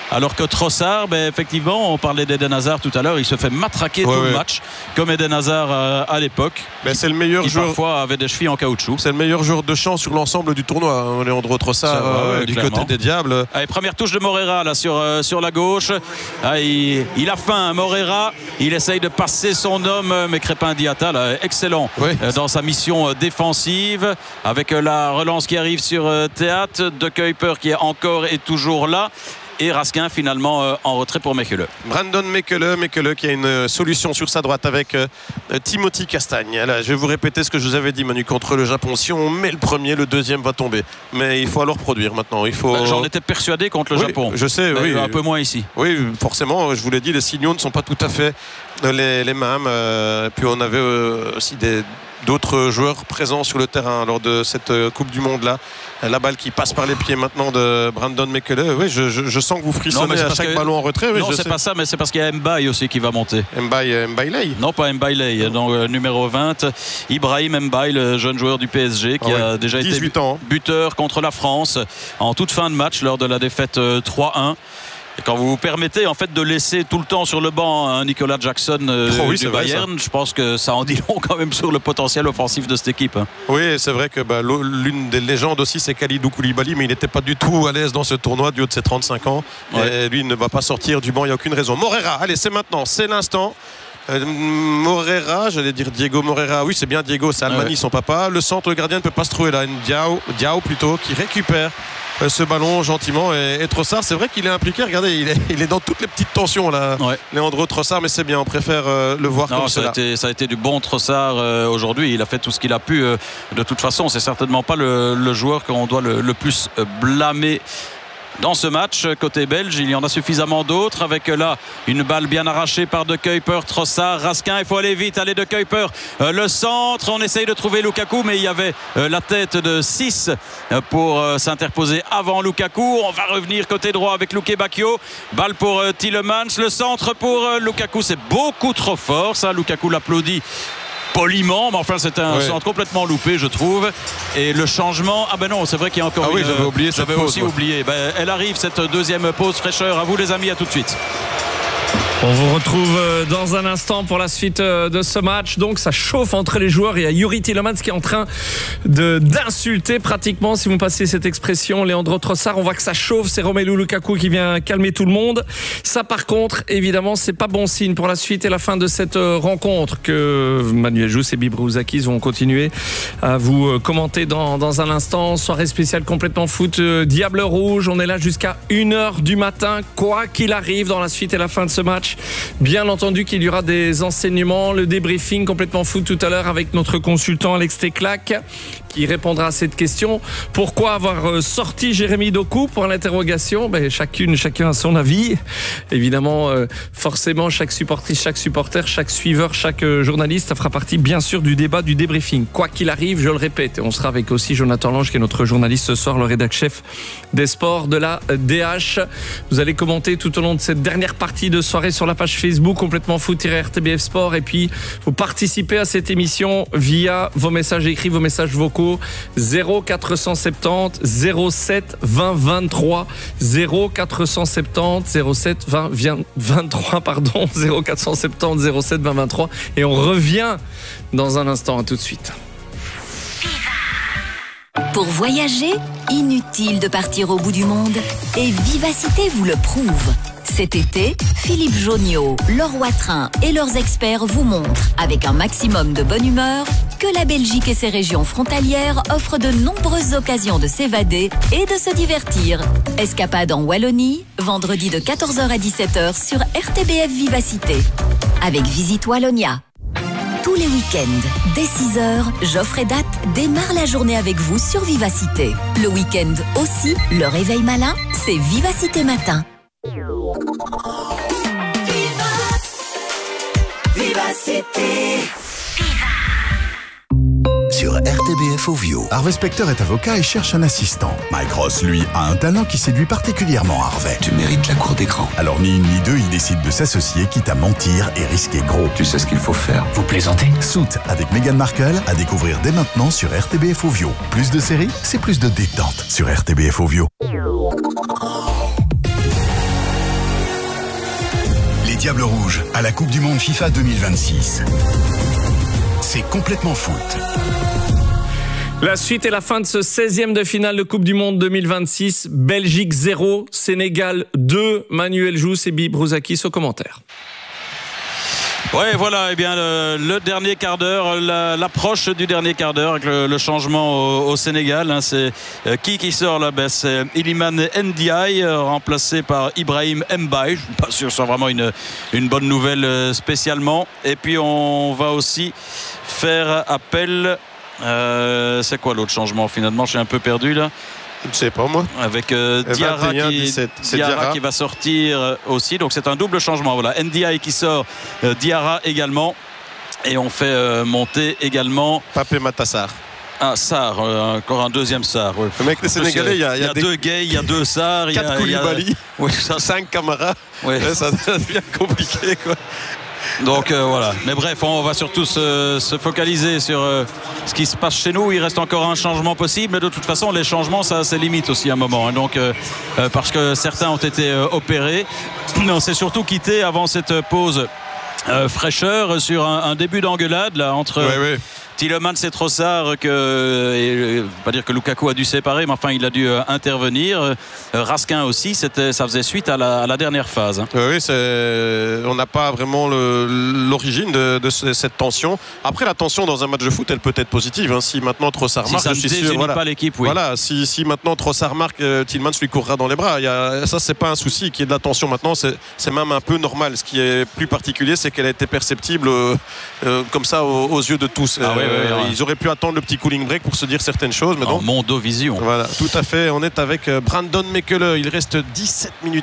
alors que Trossard, effectivement, on parlait d'Eden Hazard tout à l'heure, il se fait matraquer tout le match, comme Eden Hazard à l'époque. C'est le meilleur joueur. Parfois avait des chevilles en caoutchouc. C'est le meilleur joueur de champ sur l'ensemble du tournoi, Leandro Trossard, du côté des Diables. Allez, première touche de Moreira là sur la gauche. Il a faim, Moreira. Il essaye de passer son homme, mais Crépin Diatta, là, excellent dans sa mission défensive, avec la relance qui arrive sur Théâtre, De Kuyper qui est encore et toujours là. Et Raskin finalement en retrait pour Mekele. Brandon Mekele qui a une solution sur sa droite avec Timothy Castagne. Là, je vais vous répéter ce que je vous avais dit, Manu, contre le Japon. Si on met le premier, le deuxième va tomber. Mais il faut alors produire maintenant. J'en étais persuadé contre le Japon. Je sais, un peu moins ici. Oui, forcément, je vous l'ai dit, les signaux ne sont pas tout à fait les mêmes. Puis on avait aussi d'autres joueurs présents sur le terrain lors de cette Coupe du Monde là. La balle qui passe par les pieds maintenant de Brandon Mekele. Oui, je sens que vous frissonnez à chaque ballon en retrait. Non, c'est pas ça, mais c'est parce qu'il y a Mbaye aussi qui va monter. Mbaye. Non, pas Mbaye. Donc numéro 20, Ibrahim Mbaye, le jeune joueur du PSG qui a déjà été buteur contre la France en toute fin de match lors de la défaite 3-1. Et quand vous vous permettez en fait de laisser tout le temps sur le banc Nicolas Jackson du Bayern, je pense que ça en dit long quand même sur le potentiel offensif de cette équipe. Oui, c'est vrai que l'une des légendes aussi c'est Kalidou Koulibaly, mais il n'était pas du tout à l'aise dans ce tournoi du haut de ses 35 ans. Et lui il ne va pas sortir du banc, il n'y a aucune raison. Moreira, allez, c'est maintenant, c'est l'instant. Moreira, j'allais dire Diego Moreira, oui c'est bien Diego, c'est Almani son papa. Le centre, le gardien ne peut pas se trouver là, Diao plutôt, qui récupère ce ballon gentiment, et Trossard, c'est vrai qu'il est impliqué, regardez, il est dans toutes les petites tensions là, Leandro Trossard, mais c'est bien, on préfère le voir comme ça. Ça a été du bon Trossard aujourd'hui, il a fait tout ce qu'il a pu. De toute façon, c'est certainement pas le joueur qu'on doit le plus blâmer dans ce match. Côté belge, il y en a suffisamment d'autres, avec là une balle bien arrachée par De Kuyper, Trossard, Raskin, il faut aller vite, allez De Kuyper, le centre, on essaye de trouver Lukaku, mais il y avait la tête de 6 pour s'interposer avant Lukaku. On va revenir côté droit avec Luke Bacchio, balle pour Tielemans, le centre pour Lukaku, c'est beaucoup trop fort ça, Lukaku l'applaudit poliment, mais enfin c'est un centre complètement loupé, je trouve. Et le changement, non, c'est vrai qu'il y a encore j'avais aussi oublié. Elle arrive cette deuxième pause fraîcheur. À vous les amis, à tout de suite. On vous retrouve dans un instant pour la suite de ce match. Donc ça chauffe entre les joueurs. Il y a Youri Tielemans qui est en train d'insulter pratiquement, si vous passez cette expression, Leandro Trossard. On voit que ça chauffe. C'est Romelu Lukaku qui vient calmer tout le monde. Ça par contre, évidemment, c'est pas bon signe pour la suite et la fin de cette rencontre que Manuel Jousse et Bill Brouzakis vont continuer à vous commenter dans un instant. Soirée spéciale complètement foot, Diable Rouge. On est là jusqu'à 1h du matin, quoi qu'il arrive dans la suite et la fin de ce match. Bien entendu qu'il y aura des enseignements, le débriefing complètement foot tout à l'heure avec notre consultant Alex Teclac qui répondra à cette question. Pourquoi avoir sorti Jérémy Doku pour l'interrogation? Chacun a son avis. Évidemment, forcément, chaque supportrice, chaque supporter, chaque suiveur, chaque journaliste, ça fera partie bien sûr du débat, du débriefing. Quoi qu'il arrive, je le répète, et on sera avec aussi Jonathan Lange qui est notre journaliste ce soir, le rédac-chef des sports de la DH. Vous allez commenter tout au long de cette dernière partie de soirée sur la page Facebook complètement foot-RTBF Sport, et puis vous participez à cette émission via vos messages écrits, vos messages vocaux 0470 07 20 23 0470 07 20 23 pardon 0470 07 20 23, et on revient dans un instant. À tout de suite. Pour voyager, inutile de partir au bout du monde, et Vivacité vous le prouve. Cet été, Philippe Jonniot, Laure Watrin et leurs experts vous montrent, avec un maximum de bonne humeur, que la Belgique et ses régions frontalières offrent de nombreuses occasions de s'évader et de se divertir. Escapade en Wallonie, vendredi de 14h à 17h sur RTBF Vivacité. Avec Visite Wallonia. Tous les week-ends, dès 6h, Geoffrey Date démarre la journée avec vous sur Vivacité. Le week-end aussi, le réveil malin, c'est Vivacité Matin. Vivacité. Sur RTBF Ovio, Harvey Specter est avocat et cherche un assistant. Mike Ross, lui, a un talent qui séduit particulièrement Harvey. Tu mérites la cour d'écran. Alors ni une ni deux, il décide de s'associer, quitte à mentir et risquer gros. Tu sais ce qu'il faut faire. Vous plaisantez? Suits avec Meghan Markle à découvrir dès maintenant sur RTBF Ovio. Plus de séries, c'est plus de détente sur RTBF Ovio. Diables Rouges à la Coupe du Monde FIFA 2026. C'est complètement foot. La suite et la fin de ce 16e de finale de Coupe du Monde 2026. Belgique 0, Sénégal 2. Manuel Jousse et Bibi Brouzakis au commentaire. Ouais, voilà, eh bien le dernier quart d'heure, l'approche du dernier quart d'heure avec le changement au Sénégal. Hein, c'est qui sort là? Ben, c'est Iliman Ndiaye, remplacé par Ibrahim Mbaye. Je ne suis pas sûr que ce soit vraiment une bonne nouvelle spécialement. Et puis on va aussi faire appel. C'est quoi l'autre changement finalement? Je suis un peu perdu là. Je ne sais pas moi. Avec Diarra, 21, 17. Diarra qui va sortir aussi. Donc c'est un double changement. Voilà, Ndiaye qui sort, Diarra également. Et on fait monter également Papé Matassar. Ah, Sarr, encore un deuxième Sarr. Ouais. Le mec, les Sénégalais, il y a deux Gueye, il y a deux Sarr, 4 Koulibaly, oui, 5 Camara. Ouais. Ça devient compliqué, quoi. Donc voilà, mais bref, on va surtout se focaliser sur ce qui se passe chez nous. Il reste encore un changement possible, mais de toute façon les changements ça a ses limites aussi à un moment, hein. Donc parce que certains ont été opérés, on s'est surtout quitté avant cette pause fraîcheur sur un début d'engueulade là entre Tielemans et Trossard, pas dire que Lukaku a dû séparer, mais enfin il a dû intervenir. Raskin aussi, ça faisait suite à la dernière phase. Hein. Oui, on n'a pas vraiment l'origine de cette tension. Après, la tension dans un match de foot, elle peut être positive. Hein. Si maintenant Trossard marque, ça je suis sûr, voilà. Pas l'équipe, oui. Voilà, si maintenant Trossard marque, Tielemans lui courra dans les bras. Ça, c'est pas un souci. Qu'il y ait de la tension maintenant, c'est même un peu normal. Ce qui est plus particulier, c'est qu'elle a été perceptible comme ça aux yeux de tous. Ils auraient pu attendre le petit cooling break pour se dire certaines choses. Mais en Mondovision. Voilà, tout à fait. On est avec Brandon Mekele. Il reste 17 minutes